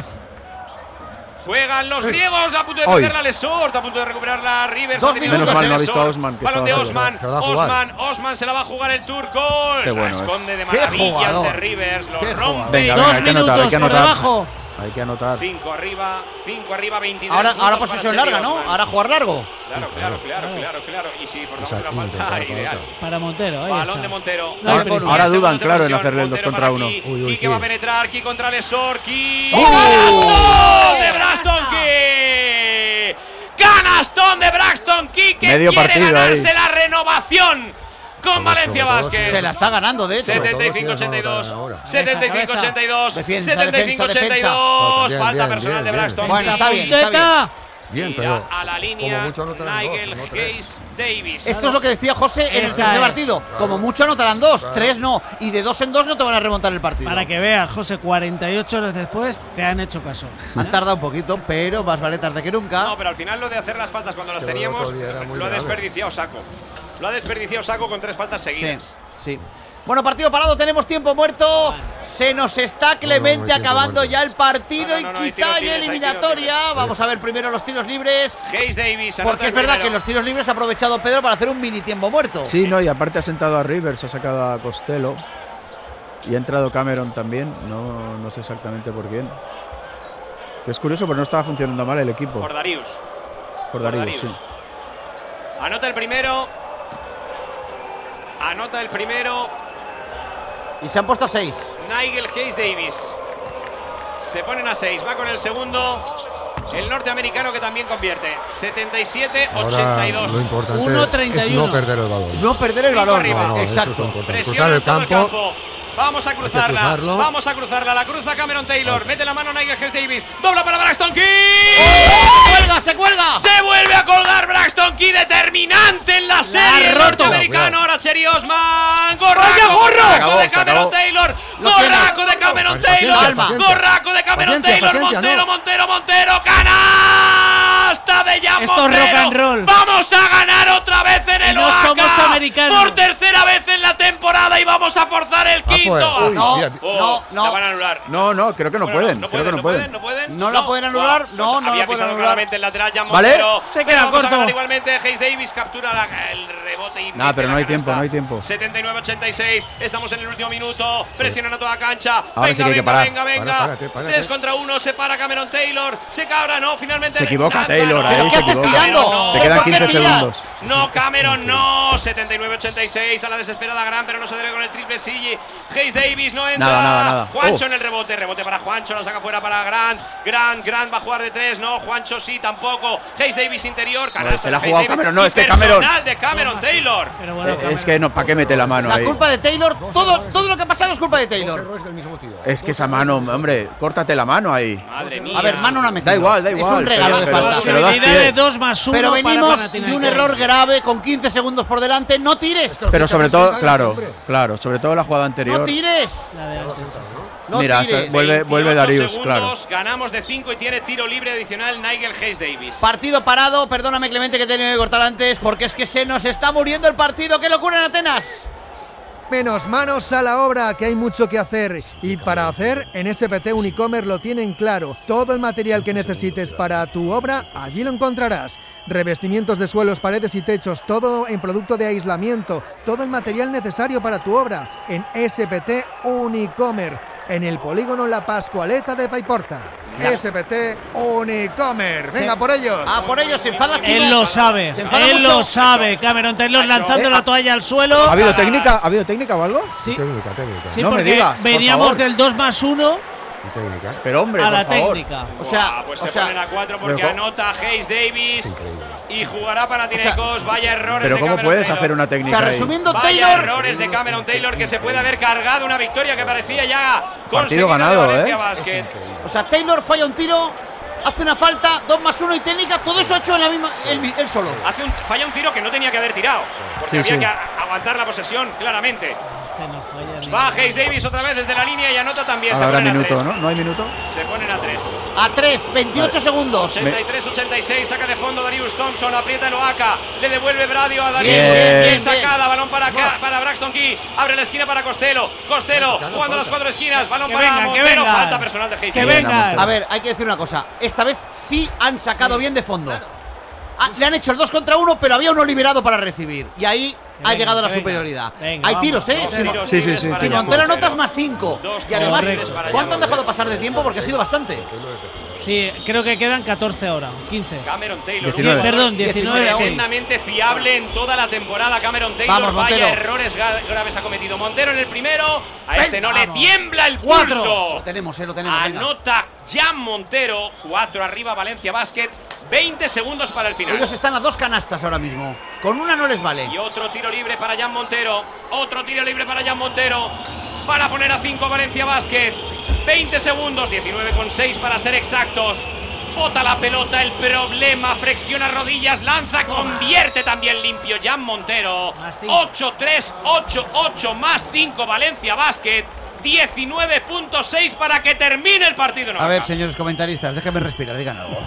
Juegan los griegos, a punto de Hoy. perderla Lesort, a punto de recuperarla Rivers. Dos ha tenido minutos, suerte Menos mal, no ha Lesort. visto a Osman, que Balón de estaba Osman, se la va a jugar. Osman, Osman se la va a jugar el turco. Qué bueno la es. esconde de Qué maravilla jugador. ante Rivers, lo Qué rompe. jugador. Venga, Dos venga, hay que anotar, hay minutos que por anotar. debajo. Hay que anotar. cinco arriba, cinco arriba, veintidós. Ahora, ahora puntos posesión para larga, Cherry ¿no? Osman. Ahora jugar largo. Claro, claro, claro, claro, claro. Y si forzamos Exacto, una intentar falta, con ideal. otro. Para Montero, ahí Balón está. de Montero. No hay Ahora, prisa. ahora Segundos dudan, de claro, en posesión. hacerle el dos Montero contra para uno. Ki. Uy, uy, Ki que va a Ki. penetrar, Ki contra Lesor, Ki. ¡Oh! ¡Canastón de Braxton Ki! ¡Canastón de Braxton Ki que Medio quiere partido ganarse ahí. la renovación con Sobre Valencia todo, Basket! Se la está ganando, de hecho. Sobre todo setenta y cinco si ochenta y es dos, ahora. setenta y cinco ochenta y dos, Defensa, setenta y cinco defensa, ochenta y dos. defensa. Falta Bien, personal bien, de bien. Braxton. Bueno, está bien, está Punteta. Bien, Irá pero a la línea como mucho anotarán dos, Nigel no tres. Hayes Davis. Esto es lo que decía José en el Esa tercer es. partido. Como mucho anotarán dos, tres no. Y de dos en dos no te van a remontar el partido. Para que veas, José, cuarenta y ocho horas después te han hecho caso. Han tardado un poquito, pero más vale tarde que nunca. No, pero al final lo de hacer las faltas cuando las Pero teníamos el otro día era muy lo ha grave. desperdiciado Saco. Lo ha desperdiciado Saco con tres faltas Sí, seguidas. sí. Bueno, partido parado, tenemos tiempo muerto. Se nos está Clemente No, no, no hay tiempo acabando muerto. ya el partido No, no, no, no, y hay quizá tiros hay libres, hay eliminatoria. tiros libres. Vamos a ver primero los tiros libres. Hayes Davis. anota Porque el es verdad que primero. en los tiros libres ha aprovechado Pedro para hacer un mini tiempo muerto. Sí, no, y aparte ha sentado a Rivers, ha sacado a Costello. Y ha entrado Cameron también. No, no sé exactamente por quién. Que es curioso, pero no estaba funcionando mal el equipo. Por Darius. Por por Darío, Darius. sí. Anota el primero. Anota el primero. Y se han puesto a seis. Nigel Hayes Davis. Se ponen a seis. Va con el segundo. El norteamericano que también convierte. setenta y siete ochenta ahora y dos. lo importante uno treinta y es no uno. perder el balón. No perder el Cinco balón. arriba. No, no, eso es Exacto. lo importante. Presiona Cruzar el en todo el campo. campo. Vamos a cruzarla. cruzarlo. Vamos a cruzarla. La cruza Cameron Taylor. Mete la mano Nigel Hayes Davis. Dobla para Braxton Key. ¡Se cuelga, se cuelga! Se vuelve a colgar Braxton Key, determinante en la serie. El roto. norteamericano, ahora Cherry Osman. ¡Vaya Gorraco, gorro! gorraco Se acabó, de se Cameron acabó. Taylor. Lo Gorraco tienes. de Cameron Paciencia, Taylor. paciencia. Gorraco de Cameron Paciencia, Taylor. paciencia, Montero, no. Montero, Montero. Canasta de Jan Esto es Montero. rock and roll. Vamos a ganar otra vez en el No Oaxaca. somos americanos. Por tercera vez en la temporada y vamos a forzar el pues. quinto. Uy, No, mira, Oh, no, no. La van a anular. No, no, creo que no Bueno, pueden. No creo pueden, que no pueden, no pueden. ¿No la pueden anular? Wow. No, no Había la pueden pisado anular. claramente el lateral Jan Vale. Montero. Se Pero queda vamos a corto. ganar igualmente. Hayes Davis captura la- el rebote y Nah, mete pero la no hay canasta. tiempo, no hay tiempo. setenta y nueve ochenta y seis. Estamos en el último minuto. Presionan a toda cancha. Ahora venga, sí que hay que venga, parar. venga, venga. Para, párate, párate. tres contra uno. Se para Cameron Taylor. Se cabra, no. Finalmente. Se equivoca Nada, Taylor, no. ahí ¿Pero se qué haces equivoca. tirando? No, Te quedan ¿Por qué quince tiras? segundos. No, Cameron, no. setenta y nueve ochenta y seis a la desesperada Gran, pero no se debe con el triple sigue. Hayes Davis no entra. Nada, nada, nada. Juancho Oh. en el rebote. Rebote para Juancho. La saca fuera para Grant. Grant, Grant va a jugar de tres. No, Juancho sí, tampoco. Hayes Davis interior. Canasta se la ha de jugado Hayes Davis. Cameron. No, es que Y Cameron. personal de Cameron Taylor. Pero bueno, Eh, es Cameron. que no, ¿para qué mete la mano La ahí? culpa de Taylor, todo, todo lo que ha pasado es culpa de Dos Taylor. errores del mismo tío. Es que esa mano, hombre, córtate la mano ahí. Madre mía. A ver, mano no ha metido. Da igual, da Es igual. un regalo de pero- falta. pero das Posibilidad de pie. dos más uno Pero para venimos de Panathinaikos. un error grave con quince segundos por delante. No tires. Pero sobre todo, Siempre, claro, siempre. claro, sobre todo la jugada anterior. No tires. La de antes. No Mira, tires. se- vuelve, vuelve veintiocho Darius, segundos, claro. Ganamos de cinco y tiene tiro libre adicional Nigel Hayes Davis. Partido parado. Perdóname, Clemente, que he tenido que cortar antes porque es que se nos está muriendo el partido. ¡Qué locura en Atenas! Menos manos a la obra, que hay mucho que hacer. Y para hacer, en S P T Unicommerce lo tienen claro. Todo el material que necesites para tu obra, allí lo encontrarás. Revestimientos de suelos, paredes y techos, todo en producto de aislamiento. Todo el material necesario para tu obra, en S P T Unicommerce, en el polígono La Pascualeta de Paiporta. S P T Unicommerce. Venga, Sí. por ellos. Ah, por ello se enfada Chino. Él lo sabe, Se enfada él mucho. lo sabe. Cameron Taylor lanzando Eh, la toalla al suelo. ¿Ha habido técnica? ¿Ha habido técnica o algo? Sí, Técnica, técnica. sí, No me porque digas, por veníamos favor. del dos más uno Y técnica. Pero hombre, a por la favor. técnica. O sea, Buah, pues o se sea, ponen a cuatro porque pero- anota Hayes Davis Es increíble. y jugará Panathinaikos. Vaya errores Pero de ¿cómo Cameron puedes Taylor. hacer una o técnica sea, ahí? resumiendo, Vaya Taylor. errores de Cameron Taylor, que se puede haber cargado una victoria que parecía ya Partido conseguida ganado, de Valencia ¿eh? Basket. O sea, Taylor falla un tiro, hace una falta, dos más uno y técnica, todo eso ha hecho en la misma, él, él solo. Hace un, falla un tiro que no tenía que haber tirado, porque Sí, había sí. que a- aguantar la posesión claramente. Este no falla ni- Va Hayes Davis otra vez desde la línea y anota también. Ahora se habrá ponen a minuto, tres. ¿no? ¿No hay minuto? Se ponen a tres. A tres, veintiocho segundos. ochenta y tres ochenta y seis, saca de fondo Darius Thompson, aprieta el Oaka, le devuelve Bradio a Darius. Bien, Bien, bien, sacada, bien. balón para acá, para Braxton Key, abre la esquina para Costello. Costello jugando a las cuatro esquinas, balón Que para vengan, que Montero, vengan. falta personal de Hayes. Que Davis. vengan. A ver, hay que decir una cosa. Esta vez sí han sacado bien de fondo. Ah, le han hecho el dos contra uno, pero había uno liberado para recibir. Y ahí ha venga, llegado la que venga. superioridad. Venga, Hay vamos, tiros, ¿eh? Dos Si, tiros Sí, sí, libres sí, para sí. si Jan Montero Montero. anotas más cinco. Dos Y además, tiros libres para ¿cuánto han Jan dejado Montero. pasar de tiempo? Porque ha sido bastante. Sí, creo que quedan catorce ahora, quince. Cameron Taylor, un diecinueve. jugador Perdón, diecinueve. diecinueve. tremendamente fiable en toda la temporada. Cameron Taylor, Vamos, vaya Montero. errores ga- graves ha cometido Montero en el primero. A este no le Vamos. tiembla el Cuatro. pulso. Lo tenemos, eh, lo tenemos. Venga. Anota Jan Montero, cuatro arriba Valencia Basket, veinte segundos para el final. Ellos están a dos canastas ahora mismo. Con una no les vale. Y otro tiro libre para Jan Montero, otro tiro libre para Jan Montero, para poner a cinco Valencia Basket. veinte segundos, diecinueve con seis para ser exactos. Bota la pelota, el problema, flexiona rodillas, lanza, convierte también limpio Jan Montero. Más cinco. ocho tres, ocho ocho más cinco Valencia Basket. diecinueve punto seis para que termine el partido. No, A ver, acá. señores comentaristas, déjenme respirar, digan algo.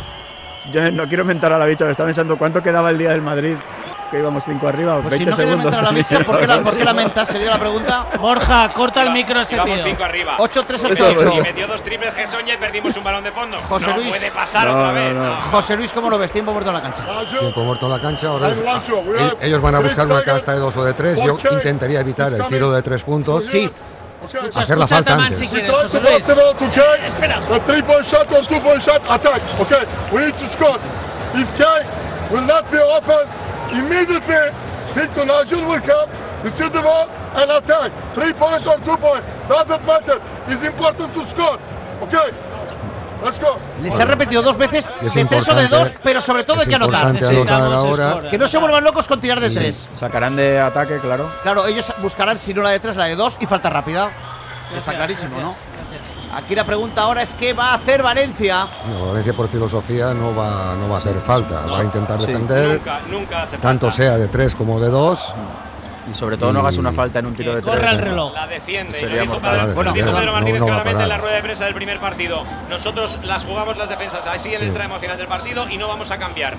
Yo no quiero mentar a la bicha, estaba pensando cuánto quedaba el día del Madrid. Que íbamos cinco arriba, Pues si veinte no queréis segundos. mentar a la bicha, ¿por qué la, por qué la mentas? Sería la pregunta. Borja, corta el micro a ese Llevamos tío. cinco arriba. ocho tres ocho Eso, ocho. Y metió dos triples Gessoña y perdimos un balón de fondo. José no Luis. puede pasar No, otra no, vez. no. no. José Luis, ¿cómo lo ves? Tiempo muerto en la cancha. Tiempo muerto en la cancha. Ahora es- eh, ellos van a buscar una casta de dos o de tres. Yo intentaría evitar el tiro de tres puntos. Sí. Escucha, hacer la escucha a falta Taman antes. si We quieres, try José to Luis. box them out, okay? Espera. A three-point shot or two-point shot, attack, okay? We need to score. If Kay will not be open, immediately Victor Nigel will come, receive the ball, and attack. Three-point or two-point, doesn't matter. It's important to score, okay? Let's go. Les ha repetido dos veces Y es de tres o de importante- dos, pero sobre todo es hay que anotar. importante anotar Necesitamos ahora. score. Que no se vuelvan locos con tirar de tres. Sacarán de ataque, claro. Claro, ellos buscarán si no la de tres, la de dos y falta rápida. Está Gracias, clarísimo, ¿no? gracias. Aquí la pregunta ahora es ¿qué va a hacer Valencia? No, Valencia por filosofía no va, no va a hacer falta. Va a intentar Sí. defender, Nunca, nunca hace tanto falta. sea de tres como de dos. Y sobre todo no hagas una falta en un tiro Que de tres. corra el ¿eh? reloj. La defiende. Y lo Sería dijo mortal. Pedro, La Bueno, dijo defenderá, Pedro no- Martínez no va a claramente en la parar. rueda de prensa del primer partido. Nosotros las jugamos las defensas así en el tramo final del partido y no vamos a cambiar.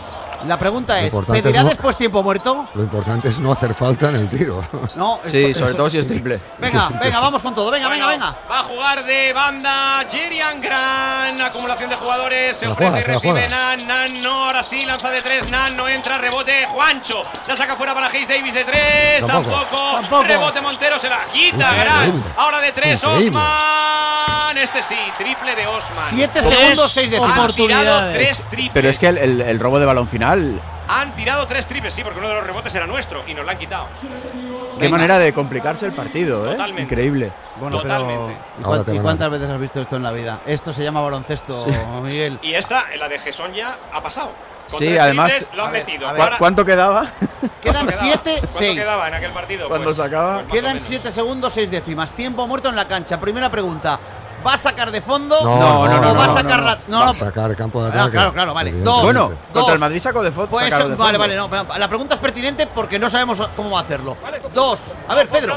La pregunta Lo es, importante ¿pedirá es no- después tiempo muerto? Lo importante es no hacer falta en el tiro. No. Sí, esto- sobre todo si es triple. Venga, venga, vamos con todo. Venga, Bueno, venga, venga. Va a jugar de banda Jerian Gran. Acumulación de jugadores. Se Se la ofrece juega, y se la recibe juega. Nan. Nan no, ahora sí, lanza de tres. Nan no entra, rebote. Juancho. La saca fuera para Hayes Davis de tres. Tampoco. Tampoco. Tampoco. Rebote Montero, se la quita Es Gran. increíble. Ahora de tres, Es increíble. Osman. Este sí, triple de Osman. Siete Tres segundos, seis décimas. Han tirado oportunidades. tres triples. Pero es que el, el- el robo de balón final, Han tirado tres triples, sí, porque uno de los rebotes era nuestro y nos lo han quitado. qué Venga. manera de complicarse el partido, ¿eh? Totalmente. Increíble. Bueno, Totalmente. pero ¿y, Ahora cuán- te y van a- cuántas veces has visto esto en la vida? Esto se llama baloncesto, Miguel. Y esta, la de Gesson ya ha pasado. Con Sí, tres además- triples lo han a ver, metido. a ver. ¿Cu- Ahora- ¿Cuánto quedaba? Quedan ¿Cuánto quedaba? siete, ¿Cuánto seis. quedaba en aquel partido? Cuando Pues- se acaba. pues más o Quedan menos. siete segundos, seis décimas. Tiempo muerto en la cancha. Primera pregunta. ¿Va a sacar de fondo? No, no, no, ¿O no, va a no, sacar no. la.? No, Va no. a sacar campo de Ah, ataque. claro, claro, vale. Evidentemente. Dos. Bueno, Dos. contra el Madrid sacó de fondo. Pues, sacaron de vale, fondo. vale, no. pero La pregunta es pertinente porque no sabemos cómo va a hacerlo. Dos. A ver, Pedro.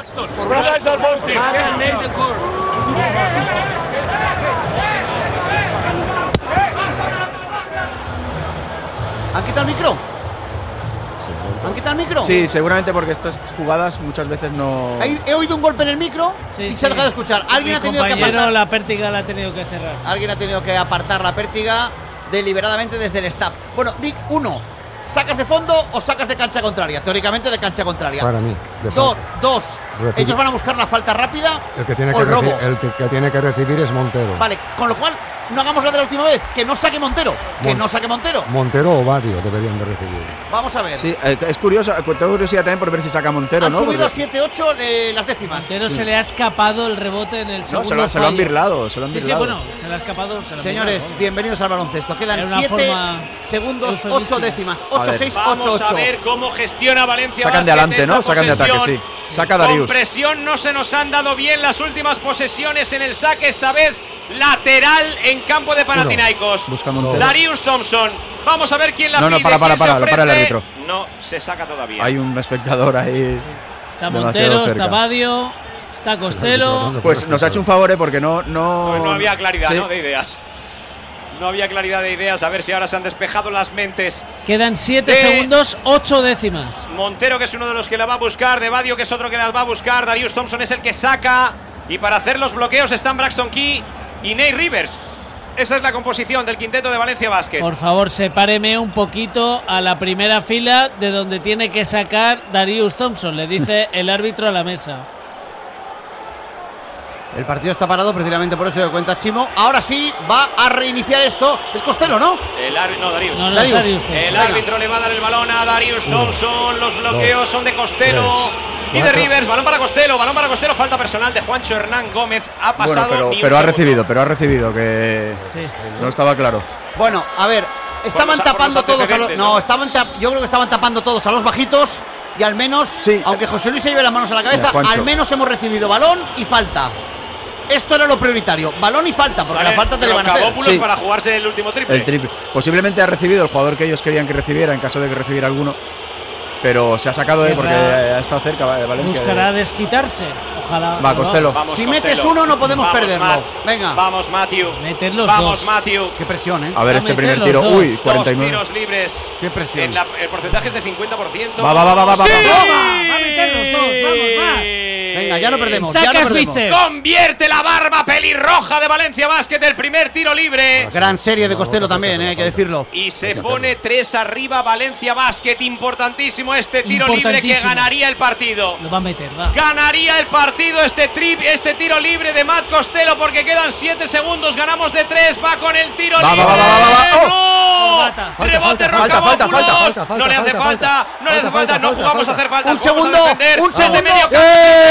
¿Han quitado el micro? ¿Han quitado el micro? Sí, seguramente porque estas jugadas muchas veces no. Ahí he oído un golpe en el micro Sí, y sí. se ha dejado de escuchar. Alguien Mi ha tenido que compañero, apartar. la pértiga la ha tenido que cerrar. Alguien ha tenido que apartar la pértiga deliberadamente desde el staff. Bueno, di uno. ¿Sacas de fondo o sacas de cancha contraria? Teóricamente de cancha contraria. Para mí. de Dos, saque. dos. Recibir. Ellos van a buscar la falta rápida El que tiene o que, el robo. reci- el que- que tiene que recibir es Montero. Vale, con lo cual no hagamos la de la última vez, que no saque Montero, que Mon- no saque Montero. Montero o Badio deberían de recibir. Vamos a ver. Sí, eh, es curioso, tengo curiosidad también por ver si saca Montero, Han ¿no? subido Porque- siete ocho eh, las décimas. Pero se le ha escapado el rebote en el No, segundo se lo, se lo han fallo. birlado, se lo han Sí, sí, birlado. bueno, se le ha escapado. Se lo han Señores, birlado. bienvenidos al baloncesto. Quedan Era una siete forma segundos, eufemística. ocho décimas. A ocho ver. seis, Vamos ocho a ocho. ver cómo gestiona Valencia Sacan de Basket adelante, esta ¿no? Sacan de ataque, posesión. sí. Saca Con Darius. presión no se nos han dado bien las últimas posesiones en el saque, esta vez lateral en campo de Panathinaikos. Busca Montero. Darius Thompson. Vamos a ver quién la No, no, pide, para, para, quién se para, lo para el ofrece. árbitro. No, se saca todavía. Hay un espectador ahí. Está demasiado Montero, cerca. está Badio, está Costello. Pues Pues nos ha hecho un favor, ¿eh? Porque no. No, Pues no había claridad, Sí. ¿no? De ideas. No había claridad de ideas. A ver si ahora se han despejado las mentes. Quedan siete De- segundos, ocho décimas. Montero, que es uno de los que la va a buscar. De Badio, que es otro que las va a buscar. Darius Thompson es el que saca. Y para hacer los bloqueos están Braxton Key y Nate Rivers. Esa es la composición del quinteto de Valencia Basket. Por favor, sepáreme un poquito a la primera fila de donde tiene que sacar Darius Thompson, le dice el árbitro a la mesa. El partido está parado precisamente por eso que cuenta Chimo. Ahora sí va a reiniciar esto. Es Costello, ¿no? El árbitro, no, Darius. No, no, Darius. es Darius Thompson. El Venga. árbitro le va a dar el balón a Darius Thompson. Los bloqueos dos, son de Costello tres, y de cuatro. Rivers. Balón para Costello, balón para Costello. Falta personal de Juancho Hernán Gómez. Ha Bueno, pasado. pero, ni un pero ha segundo. recibido, pero ha recibido, que Sí. no estaba claro. Bueno, a ver, estaban Por los- tapando por los todos a los. antecedentes, No, ¿no? estaban tap- yo creo que estaban tapando todos a los bajitos. Y al menos, Sí. aunque José Luis se lleve las manos a la cabeza, Mira, Juancho. al menos hemos recibido balón y falta. Esto era lo prioritario, balón y falta, porque Sale la falta te le van a hacer. Rocabópulos Sí. para jugarse el último triple. El triple. Posiblemente ha recibido el jugador que ellos querían que recibiera, en caso de que recibiera alguno. Pero se ha sacado, ¿eh? Porque Querrá- ha estado cerca de Valencia. Buscará desquitarse. Ojalá. Va, pero Costello. Vamos, Si Costello. metes uno, no podemos Vamos, perderlo. Matt. Venga. Vamos, Matthew. Meter los Vamos, dos. Matthew. Qué presión, ¿eh? A ver Va a este meter primer los tiro. dos. Uy, Dos cuarenta y nueve. tiros libres. Qué presión. En la- el porcentaje es de cincuenta por ciento. Va, va, va, va, va, va, ¡Sí! va. Va a meter los dos, vamos, va. Venga, ya no perdemos, ya no Sacas perdemos. bíceps. Convierte la barba pelirroja de Valencia Basket el primer tiro libre. Gran serie de Costello también, ¿eh? Hay que decirlo. Y se pone tres arriba Valencia Basket. Importantísimo este tiro libre que Importantísimo. ganaría el partido. Lo va a meter, va. Ganaría el partido este trip, este tiro libre de Matt Costello porque quedan siete segundos. Ganamos de tres. Va con el tiro Va, va, libre. va, va, va, va. ¡No! Falta, falta, Rebote falta, Rocabópulos. falta, falta, falta, No le hace falta, falta. falta, No le hace falta, falta. No falta, jugamos a falta. hacer falta. Un jugamos a segundo, defender. un Desde segundo. medio campo.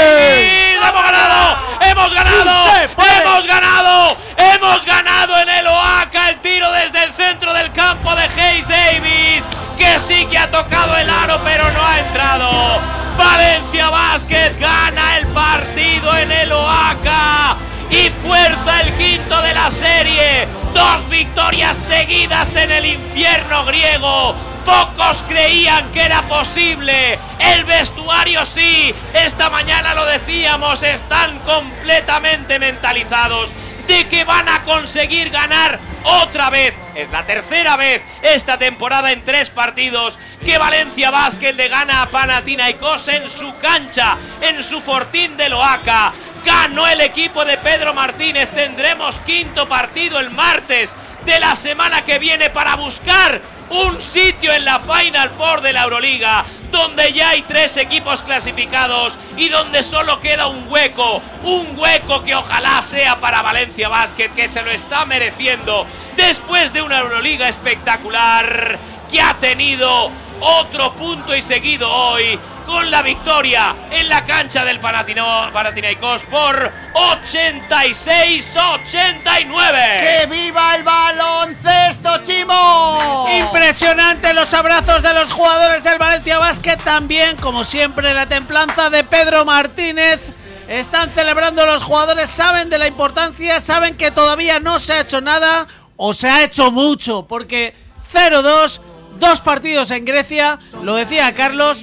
¡Eh! ¡Y ¡Hemos ganado! ¡Hemos ganado! Se puede. ¡Hemos ganado! ¡Hemos ganado en el Oaxaca! El tiro desde el centro del campo de Hayes Davis, que sí que ha tocado el aro, pero no ha entrado. Valencia Basket gana el partido en el Oaxaca y fuerza el quinto de la serie. Dos victorias seguidas en el infierno griego. Pocos creían que era posible. El vestuario sí. Esta mañana lo decíamos, están completamente mentalizados de que van a conseguir ganar otra vez. Es la tercera vez esta temporada en tres partidos que Valencia Basket le gana a Panathinaikos en su cancha, en su fortín de Oaxaca. Ganó el equipo de Pedro Martínez. Tendremos quinto partido el martes de la semana que viene para buscar un sitio en la Final Four de la Euroliga, donde ya hay tres equipos clasificados y donde solo queda un hueco, un hueco que ojalá sea para Valencia Basket, que se lo está mereciendo después de una Euroliga espectacular que ha tenido otro punto y seguido hoy con la victoria en la cancha del Panathino- Panathinaikos por ochenta y seis a ochenta y nueve. ¡Que viva el baloncesto, Chimo! Impresionante los abrazos de los jugadores del Valencia Basket. También, como siempre, la templanza de Pedro Martínez. Están celebrando los jugadores, saben de la importancia, saben que todavía no se ha hecho nada o se ha hecho mucho, porque cero dos, dos partidos en Grecia, lo decía Carlos.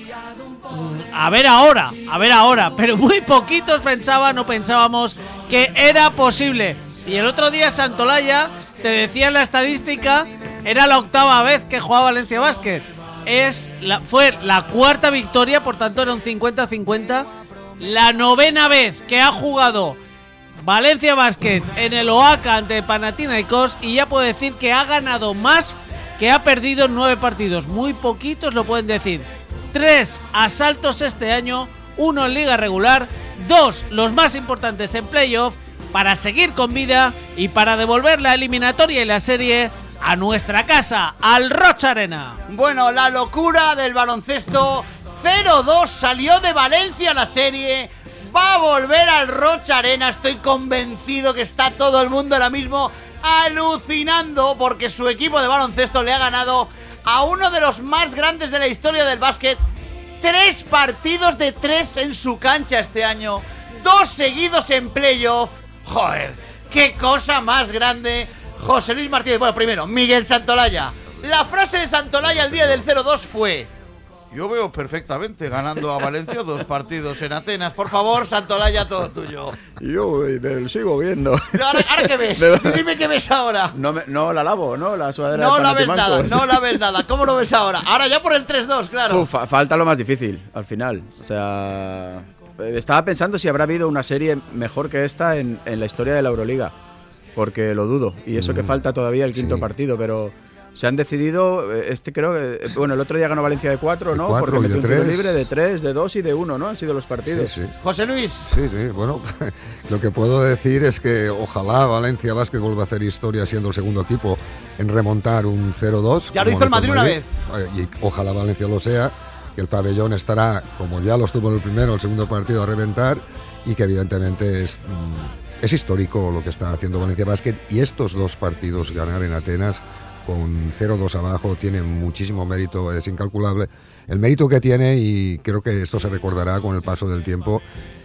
A ver ahora, a ver ahora, pero muy poquitos pensaban o pensábamos que era posible. Y el otro día Santolaya te decía en la estadística, era la octava vez que jugaba Valencia Basket. Es la, fue la cuarta victoria, por tanto era un cincuenta cincuenta. La novena vez que ha jugado Valencia Basket en el Oaxaca ante Panathinaikos, y ya puedo decir que ha ganado más que ha perdido en nueve partidos. Muy poquitos lo pueden decir. Tres asaltos este año, uno en liga regular, dos los más importantes en playoff para seguir con vida y para devolver la eliminatoria y la serie a nuestra casa, al Rocha Arena. Bueno, la locura del baloncesto. cero dos salió de Valencia la serie. Va a volver al Rocha Arena. Estoy convencido que está todo el mundo ahora mismo alucinando porque su equipo de baloncesto le ha ganado a uno de los más grandes de la historia del básquet. Tres partidos de tres en su cancha este año. Dos seguidos en playoff. Joder, qué cosa más grande. José Luis Martínez. Bueno, primero, Miguel Santolaya. La frase de Santolaya el día del cero dos fue: yo veo perfectamente ganando a Valencia dos partidos en Atenas. Por favor, Santolaya, todo tuyo. Yo me sigo viendo. ¿Ahora, ahora qué ves? Dime qué ves ahora. No, me, no la lavo, ¿no? La sudadera No de la ves Panathinaikos. nada, no la ves nada. ¿Cómo lo ves ahora? Ahora ya por el tres dos, claro. Uf, fa- falta lo más difícil, al final. O sea, estaba pensando si habrá habido una serie mejor que esta en, en la historia de la Euroliga. Porque lo dudo. Y eso mm, que falta todavía el quinto sí. partido, pero... Se han decidido, este creo que, bueno, el otro día ganó Valencia de cuatro, ¿no? Cuatro, porque metió un tiro libre de tres, de dos y de uno, ¿no? Han sido los partidos. Sí, sí. José Luis. Sí, sí, bueno, lo que puedo decir es que ojalá Valencia Basket vuelva a hacer historia siendo el segundo equipo en remontar un cero dos. Ya lo hizo el Madrid una vez. Y ojalá Valencia lo sea, que el pabellón estará, como ya lo estuvo en el primero, el segundo partido a reventar, y que evidentemente es, es histórico lo que está haciendo Valencia Basket, y estos dos partidos ganar en Atenas con cero dos abajo tiene muchísimo mérito, es incalculable el mérito que tiene, y creo que esto se recordará con el paso del tiempo,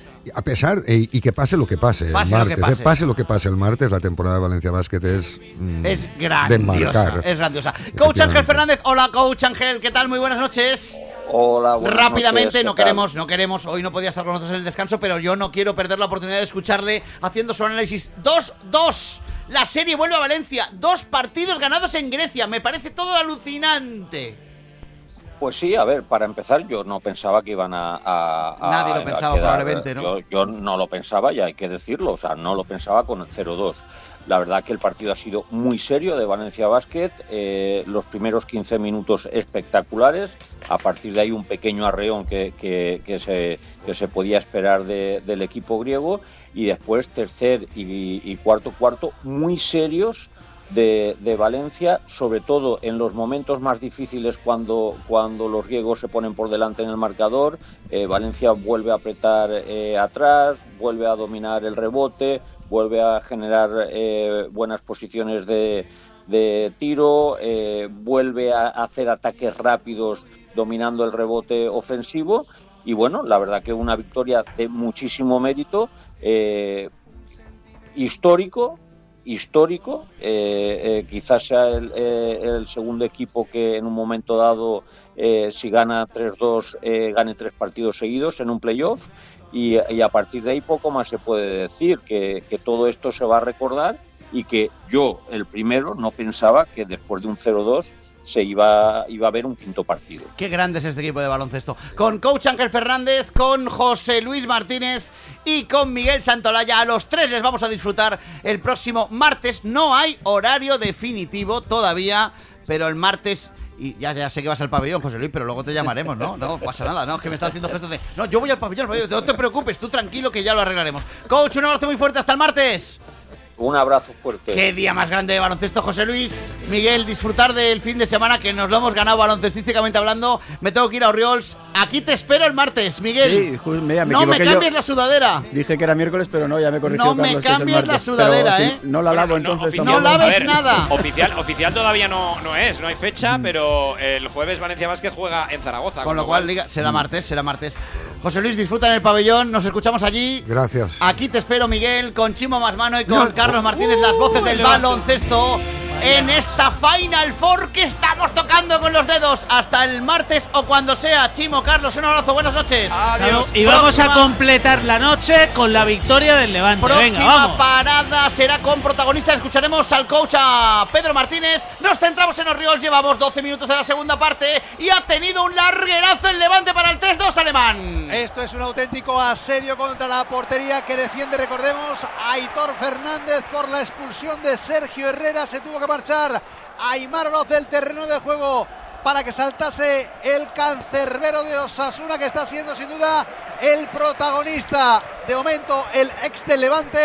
a pesar y, y que pase lo que pase, pase el martes, lo que pase. Eh, pase lo que pase el martes, la temporada de Valencia Basket es mm, es grandiosa, es grandiosa. Coach Ángel Fernández, hola Coach Ángel, ¿qué tal? Muy buenas noches. Hola, buenas Rápidamente, noches, no queremos, no queremos, hoy no podía estar con nosotros en el descanso, pero yo no quiero perder la oportunidad de escucharle haciendo su análisis. dos dos. La serie vuelve a Valencia. Dos partidos ganados en Grecia. Me parece todo alucinante. Pues sí, a ver, para empezar, yo no pensaba que iban a... a Nadie lo a pensaba, quedar, probablemente, ¿no? Yo, yo no lo pensaba, y hay que decirlo, o sea, no lo pensaba con el cero dos. La verdad que el partido ha sido muy serio de Valencia Basket, eh, los primeros quince minutos espectaculares, a partir de ahí un pequeño arreón que, que, que, se, que se podía esperar de, del equipo griego, y después tercer y, y cuarto cuarto muy serios de, de Valencia, sobre todo en los momentos más difíciles cuando, cuando los griegos se ponen por delante en el marcador. eh, Valencia vuelve a apretar eh, atrás, vuelve a dominar el rebote, vuelve a generar eh, buenas posiciones de, de tiro, eh, vuelve a hacer ataques rápidos dominando el rebote ofensivo, y bueno, la verdad que una victoria de muchísimo mérito, eh, histórico, histórico, eh, eh, quizás sea el, eh, el segundo equipo que en un momento dado, eh, si gana tres dos, eh, gane tres partidos seguidos en un playoff, y, y a partir de ahí poco más se puede decir, que, que todo esto se va a recordar, y que yo, el primero, no pensaba que después de un cero dos se iba, iba a haber un quinto partido. Qué grande es este equipo de baloncesto. Con Coach Ángel Fernández, con José Luis Martínez y con Miguel Santolaya. A los tres les vamos a disfrutar el próximo martes. No hay horario definitivo todavía, pero el martes... Y ya, ya sé que vas al pabellón, José Luis, pero luego te llamaremos, ¿no? No pasa nada, ¿no? Es que me está haciendo gestos de... No, yo voy al pabellón, al pabellón, no te preocupes, tú tranquilo que ya lo arreglaremos. Coach, un abrazo muy fuerte, hasta el martes. Un abrazo fuerte. Qué día más grande de baloncesto, José Luis. Miguel, disfrutar del fin de semana, que nos lo hemos ganado baloncestísticamente hablando. Me tengo que ir a Oriols. Aquí te espero el martes, Miguel. Sí, justo, mira, me no me cambies yo. la sudadera. Dije que era miércoles, pero no, ya me corrigió No Carlos, me que es el cambies martes. la sudadera, Pero, ¿eh? sí, no la lavo, Bueno, no, entonces oficial, no laves a ver, nada. Oficial, oficial todavía no, no es, no hay fecha, mm. pero el jueves Valencia Basket juega en Zaragoza. Con, con lo cual, cual será martes, será martes. José Luis, disfruta en el pabellón, nos escuchamos allí. Gracias. Aquí te espero, Miguel, con Chimo Masmano y con no. Carlos Martínez, las voces uh, del baloncesto en esta Final Four que estamos tocando con los dedos. Hasta el martes o cuando sea. Chimo, Carlos, un abrazo, buenas noches. Adiós. Y vamos Próxima, a completar la noche con la victoria del Levante. Próxima Venga, vamos. parada será con protagonistas. Escucharemos al coach, a Pedro Martínez. Nos centramos en Oriols, llevamos doce minutos de la segunda parte y ha tenido un larguerazo el Levante para el tres dos alemán. Esto es un auténtico asedio contra la portería que defiende, recordemos, Aitor Fernández por la expulsión de Sergio Herrera. Se tuvo que marchar Aimar Oroz del terreno de juego para que saltase el cancerbero de Osasuna, que está siendo sin duda el protagonista de momento, el ex del Levante.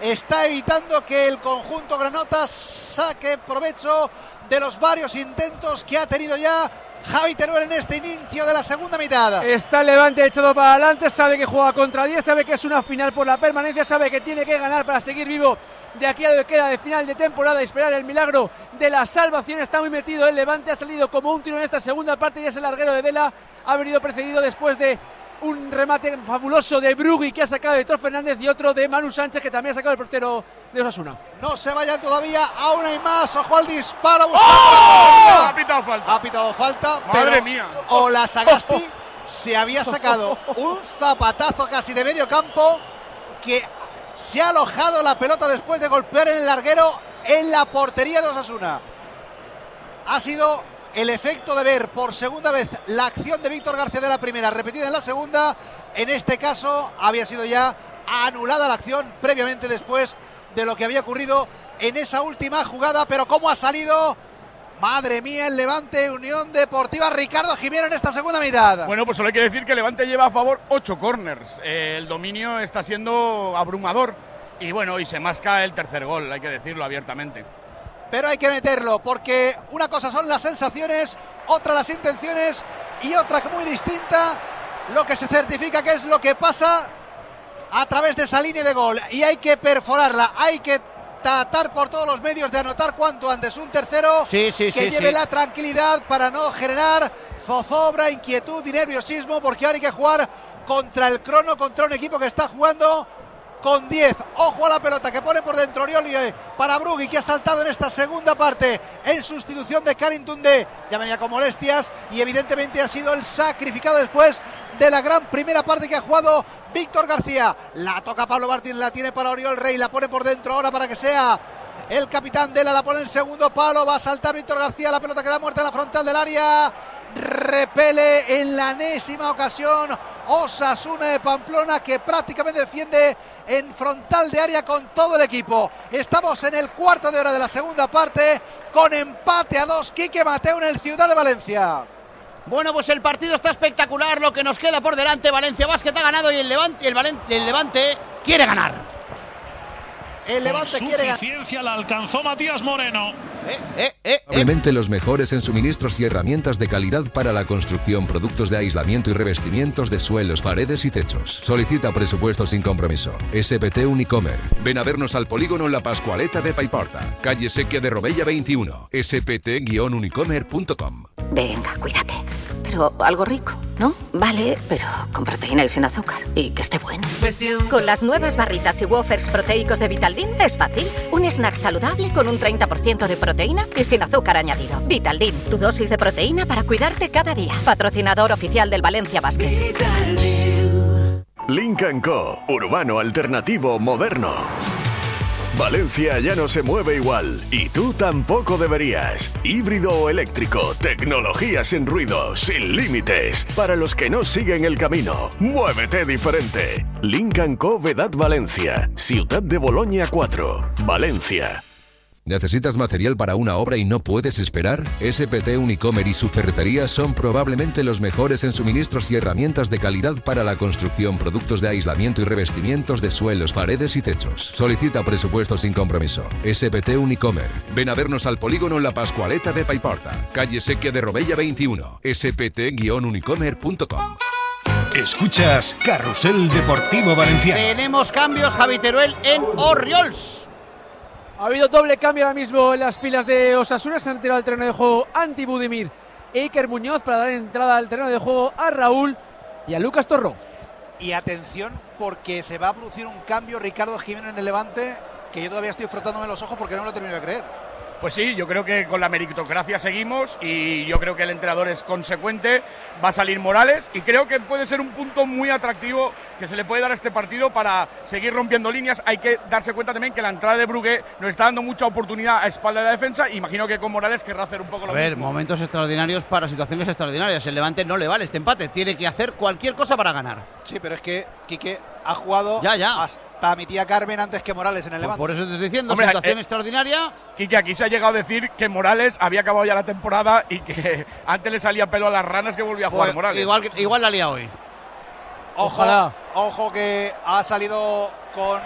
está evitando que el conjunto granota saque provecho de los varios intentos que ha tenido ya Javi Teruel en este inicio de la segunda mitad. Está el Levante echado para adelante, sabe que juega contra diez, sabe que es una final por la permanencia, sabe que tiene que ganar para seguir vivo de aquí a lo que queda de final de temporada y esperar el milagro de la salvación. Está muy metido el Levante, ha salido como un tiro en esta segunda parte y ese larguero de Dela ha venido precedido después de un remate fabuloso de Brugui que ha sacado de Héctor Fernández y otro de Manu Sánchez que también ha sacado el portero de Osasuna. No se vayan todavía, aún hay más. Ojo al disparo. ¡Oh! Ha pitado falta. Ha pitado falta. Madre pero mía. Ola Sagasti se había sacado un zapatazo casi de medio campo que se ha alojado la pelota después de golpear en el larguero en la portería de Osasuna. Ha sido el efecto de ver por segunda vez la acción de Víctor García de la primera repetida en la segunda. En este caso había sido ya anulada la acción previamente después de lo que había ocurrido en esa última jugada, pero cómo ha salido, madre mía, el Levante Unión Deportiva Ricardo Jimeno en esta segunda mitad. Bueno, pues solo hay que decir que Levante lleva a favor ocho corners, eh, el dominio está siendo abrumador y bueno, y se masca el tercer gol, hay que decirlo abiertamente. Pero hay que meterlo, porque una cosa son las sensaciones, otra las intenciones y otra muy distinta, lo que se certifica que es lo que pasa a través de esa línea de gol. Y hay que perforarla, hay que tratar por todos los medios de anotar cuanto antes un tercero sí, sí, que sí, lleve sí. la tranquilidad para no generar zozobra, inquietud y nerviosismo, porque ahora hay que jugar contra el crono, contra un equipo que está jugando con diez. Ojo a la pelota que pone por dentro Orioli para Brugui, que ha saltado en esta segunda parte en sustitución de Karim Toundé. Ya venía con molestias y evidentemente ha sido el sacrificado después de la gran primera parte que ha jugado Víctor García. La toca Pablo Martín, la tiene para Oriol Rey, la pone por dentro ahora para que sea el capitán Dela, la pone en segundo palo, va a saltar Víctor García, la pelota queda muerta en la frontal del área. Repele en la enésima ocasión Osasuna de Pamplona, que prácticamente defiende en frontal de área con todo el equipo. Estamos en el cuarto de hora de la segunda parte con empate a dos. Quique Mateu en el Ciudad de Valencia. Bueno, pues el partido está espectacular, lo que nos queda por delante. Valencia Basket ha ganado y el Levante, el Valen- el Levante quiere ganar. El Levante Con quiere suficiencia la alcanzó Matías Moreno. Eh, eh, eh, Probablemente los mejores en suministros y herramientas de calidad para la construcción, productos de aislamiento y revestimientos de suelos, paredes y techos. Solicita presupuesto sin compromiso. S P T Unicomer. Ven a vernos al polígono La Pascualeta de Paiporta, calle Sequia de Robella veintiuno. S P T unicomer punto com. Venga, cuídate. Pero algo rico, ¿no? Vale, pero con proteína y sin azúcar. Y que esté bueno. Con las nuevas barritas y wafers proteicos de Vitaldin es fácil. Un snack saludable con un treinta por ciento de proteína y sin azúcar añadido. Vitaldin, tu dosis de proteína para cuidarte cada día. Patrocinador oficial del Valencia Basket. Link and Co. Urbano alternativo moderno. Valencia ya no se mueve igual, y tú tampoco deberías. Híbrido o eléctrico, tecnología sin ruido, sin límites. Para los que no siguen el camino, muévete diferente. Link and Co. Vedat Valencia, Ciutat de Boloña cuatro, Valencia. ¿Necesitas material para una obra y no puedes esperar? S P T Unicomer y su ferretería son probablemente los mejores en suministros y herramientas de calidad para la construcción, productos de aislamiento y revestimientos de suelos, paredes y techos. Solicita presupuesto sin compromiso. S P T Unicomer. Ven a vernos al polígono La Pascualeta de Paiporta, calle Sequia de Robella veintiuno. S P T unicomer punto com. Escuchas Carrusel Deportivo Valenciano. Tenemos cambios, Javi Teruel, en Orriols. Ha habido doble cambio ahora mismo en las filas de Osasuna. Se han tirado al terreno de juego Anti Budimir e Iker Muñoz para dar entrada al terreno de juego a Raúl y a Lucas Torró. Y atención, porque se va a producir un cambio, Ricardo Jiménez, en el Levante, que yo todavía estoy frotándome los ojos porque no me lo termino de creer. Pues sí, yo creo que con la meritocracia seguimos y yo creo que el entrenador es consecuente, va a salir Morales y creo que puede ser un punto muy atractivo que se le puede dar a este partido para seguir rompiendo líneas. Hay que darse cuenta también que la entrada de Brugge nos está dando mucha oportunidad a espalda de la defensa. Imagino que con Morales querrá hacer un poco lo A ver, mismo. momentos extraordinarios para situaciones extraordinarias. El Levante no le vale este empate, tiene que hacer cualquier cosa para ganar. Sí, pero es que Quique ha jugado ya, ya. hasta mi tía Carmen antes que Morales en el Levante. Por eso te estoy diciendo, Hombre, situación eh, extraordinaria. Quique, aquí se ha llegado a decir que Morales había acabado ya la temporada y que antes le salía pelo a las ranas que volvía a jugar Pues, Morales. Igual, igual la lía hoy. Ojo, ojo que ha salido con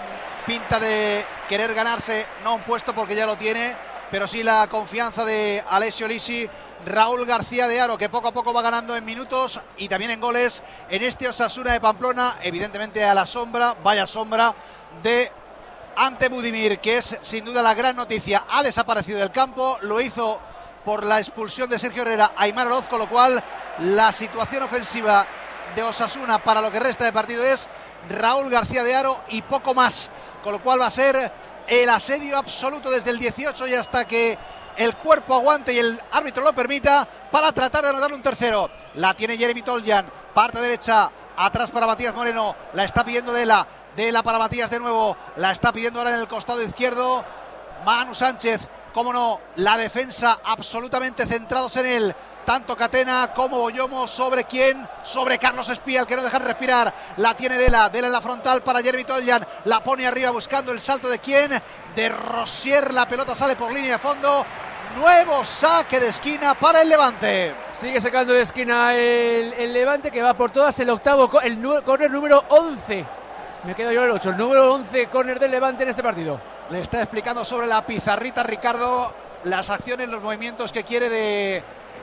pinta de querer ganarse, no un puesto porque ya lo tiene, pero sí la confianza de Alessio Lisi. Raúl García de Haro, que poco a poco va ganando en minutos y también en goles en este Osasuna de Pamplona, evidentemente a la sombra, vaya sombra, de Ante Budimir, que es sin duda la gran noticia. Ha desaparecido del campo, lo hizo por la expulsión de Sergio Herrera a Aimar Oroz, con lo cual la situación ofensiva de Osasuna para lo que resta de partido es Raúl García de Haro y poco más, con lo cual va a ser el asedio absoluto desde el dieciocho y hasta que el cuerpo aguante y el árbitro lo permita para tratar de anotar un tercero. La tiene Jeremy Toljan, parte derecha, atrás para Matías Moreno, la está pidiendo Dela, Dela para Matías de nuevo, la está pidiendo ahora en el costado izquierdo Manu Sánchez, cómo no, la defensa absolutamente centrados en él, tanto Catena como Boyomo. ¿Sobre quién? Sobre Carlos Espía, el que no deja respirar. La tiene Dela, Dela en la frontal para Jeremy Toljan, la pone arriba buscando el salto de quién, de Rosier. La pelota sale por línea de fondo. Nuevo saque de esquina para el Levante. Sigue sacando de esquina el, el Levante, que va por todas. El octavo, el córner número once. Me quedo yo el ocho, el número once córner del Levante en este partido. Le está explicando sobre la pizarrita Ricardo las acciones, los movimientos que quiere de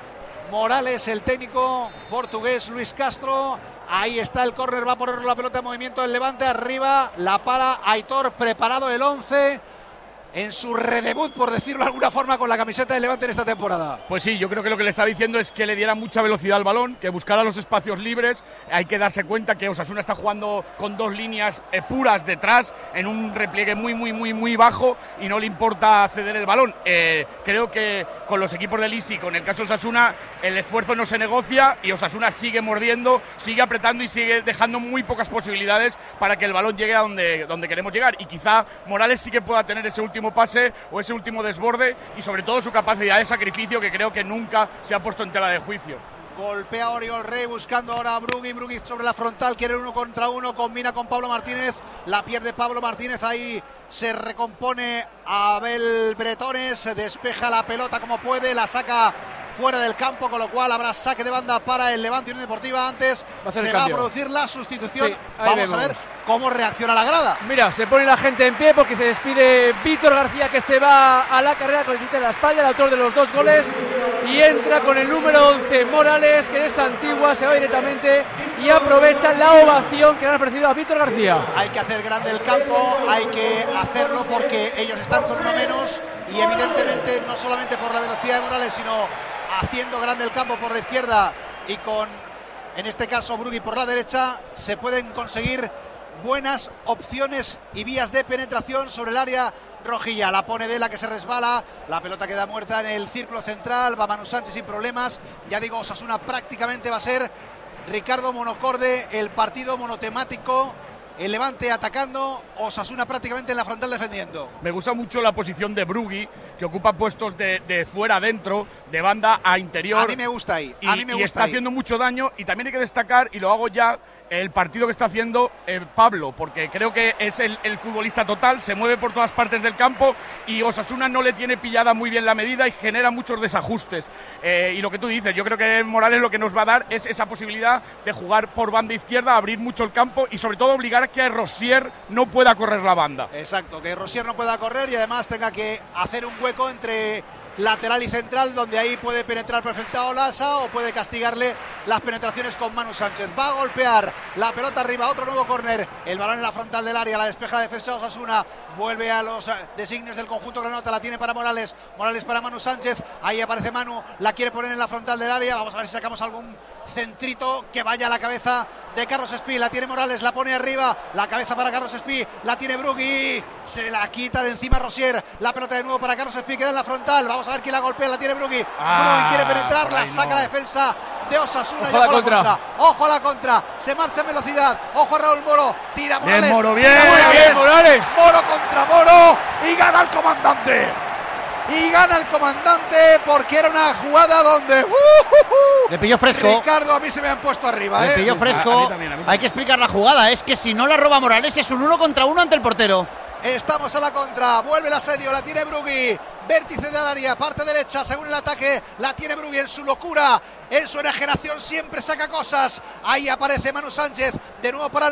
Morales, el técnico portugués Luis Castro. Ahí está el córner, va a poner la pelota en movimiento del Levante, arriba, la para Aitor, preparado el once en su redebut, por decirlo de alguna forma, con la camiseta del Levante en esta temporada. Pues sí, yo creo que lo que le está diciendo es que le diera mucha velocidad al balón, que buscara los espacios libres. Hay que darse cuenta que Osasuna está jugando con dos líneas eh, puras detrás, en un repliegue muy, muy, muy, muy bajo, y no le importa ceder el balón. Eh, creo que con los equipos de Lisi, con el caso de Osasuna, el esfuerzo no se negocia y Osasuna sigue mordiendo, sigue apretando y sigue dejando muy pocas posibilidades para que el balón llegue a donde, donde queremos llegar. Y quizá Morales sí que pueda tener ese último pase o ese último desborde, y sobre todo su capacidad de sacrificio, que creo que nunca se ha puesto en tela de juicio. Golpea Oriol Rey buscando ahora a Brugui, Brugui sobre la frontal, quiere uno contra uno, combina con Pablo Martínez, la pierde Pablo Martínez, ahí se recompone Abel Bretones, se despeja la pelota como puede, la saca fuera del campo, con lo cual habrá saque de banda para el Levante Unión Deportiva. Antes va se va a producir la sustitución. Sí, vamos vemos. a ver cómo reacciona la grada. Mira, se pone la gente en pie porque se despide Víctor García, que se va a la carrera con el tinte en la espalda, el autor de los dos goles, y entra con el número once Morales, que es Antigua, se va directamente y aprovecha la ovación que le han ofrecido a Víctor García. Hay que hacer grande el campo, hay que hacerlo porque ellos están con uno menos, y evidentemente no solamente por la velocidad de Morales, sino haciendo grande el campo por la izquierda y con, en este caso, Brugui por la derecha, se pueden conseguir buenas opciones y vías de penetración sobre el área rojilla. La pone Dela, que se resbala, la pelota queda muerta en el círculo central, va Manu Sánchez sin problemas. Ya digo, Osasuna prácticamente va a ser, Ricardo, monocorde, el partido monotemático. El Levante atacando, Osasuna prácticamente en la frontal defendiendo. Me gusta mucho la posición de Brugui, que ocupa puestos de, de fuera adentro, de banda a interior. A mí me gusta ahí. Y, a mí me y gusta está ahí. haciendo mucho daño, y también hay que destacar, y lo hago ya, el partido que está haciendo eh, Pablo, porque creo que es el, el futbolista total, se mueve por todas partes del campo y Osasuna no le tiene pillada muy bien la medida y genera muchos desajustes. Eh, y lo que tú dices, yo creo que Morales lo que nos va a dar es esa posibilidad de jugar por banda izquierda, abrir mucho el campo y sobre todo obligar a que Rosier no pueda correr la banda. Exacto, que Rosier no pueda correr y además tenga que hacer un hueco entre lateral y central, donde ahí puede penetrar perfecto Olasa o puede castigarle las penetraciones con Manu Sánchez. Va a golpear la pelota arriba, otro nuevo córner, el balón en la frontal del área, la despeja la defensa de Osasuna, vuelve a los designios del conjunto granota, la tiene para Morales, Morales para Manu Sánchez, ahí aparece Manu, la quiere poner en la frontal del área, vamos a ver si sacamos algún centrito que vaya a la cabeza de Carlos Espí, la tiene Morales, la pone arriba, la cabeza para Carlos Espí, la tiene Brugui, se la quita de encima Rosier, la pelota de nuevo para Carlos Espí, queda en la frontal, vamos a ver quién la golpea, la tiene Brugui, ah, Brugui quiere penetrar, la saca no. la defensa de Osasuna. Ojo, y ojo a la contra. contra, ojo a la contra, se marcha en velocidad, ojo a Raúl Moro, tira Morales, bien, Moro, bien, tira Morales, bien, Morales, Moro contra Moro y gana el comandante. Y gana el comandante porque era una jugada donde uh, uh, uh, le pilló fresco. Ricardo, a mí se me han puesto arriba. Le ¿eh? pilló fresco. A, a mí también, a mí también. Hay que explicar la jugada. Es que si no la roba Morales es un uno contra uno ante el portero. Estamos a la contra, vuelve el asedio, la tiene Brugui, vértice del área, parte derecha, según el ataque, la tiene Brugui en su locura, en su enajenación siempre saca cosas. Ahí aparece Manu Sánchez, de nuevo para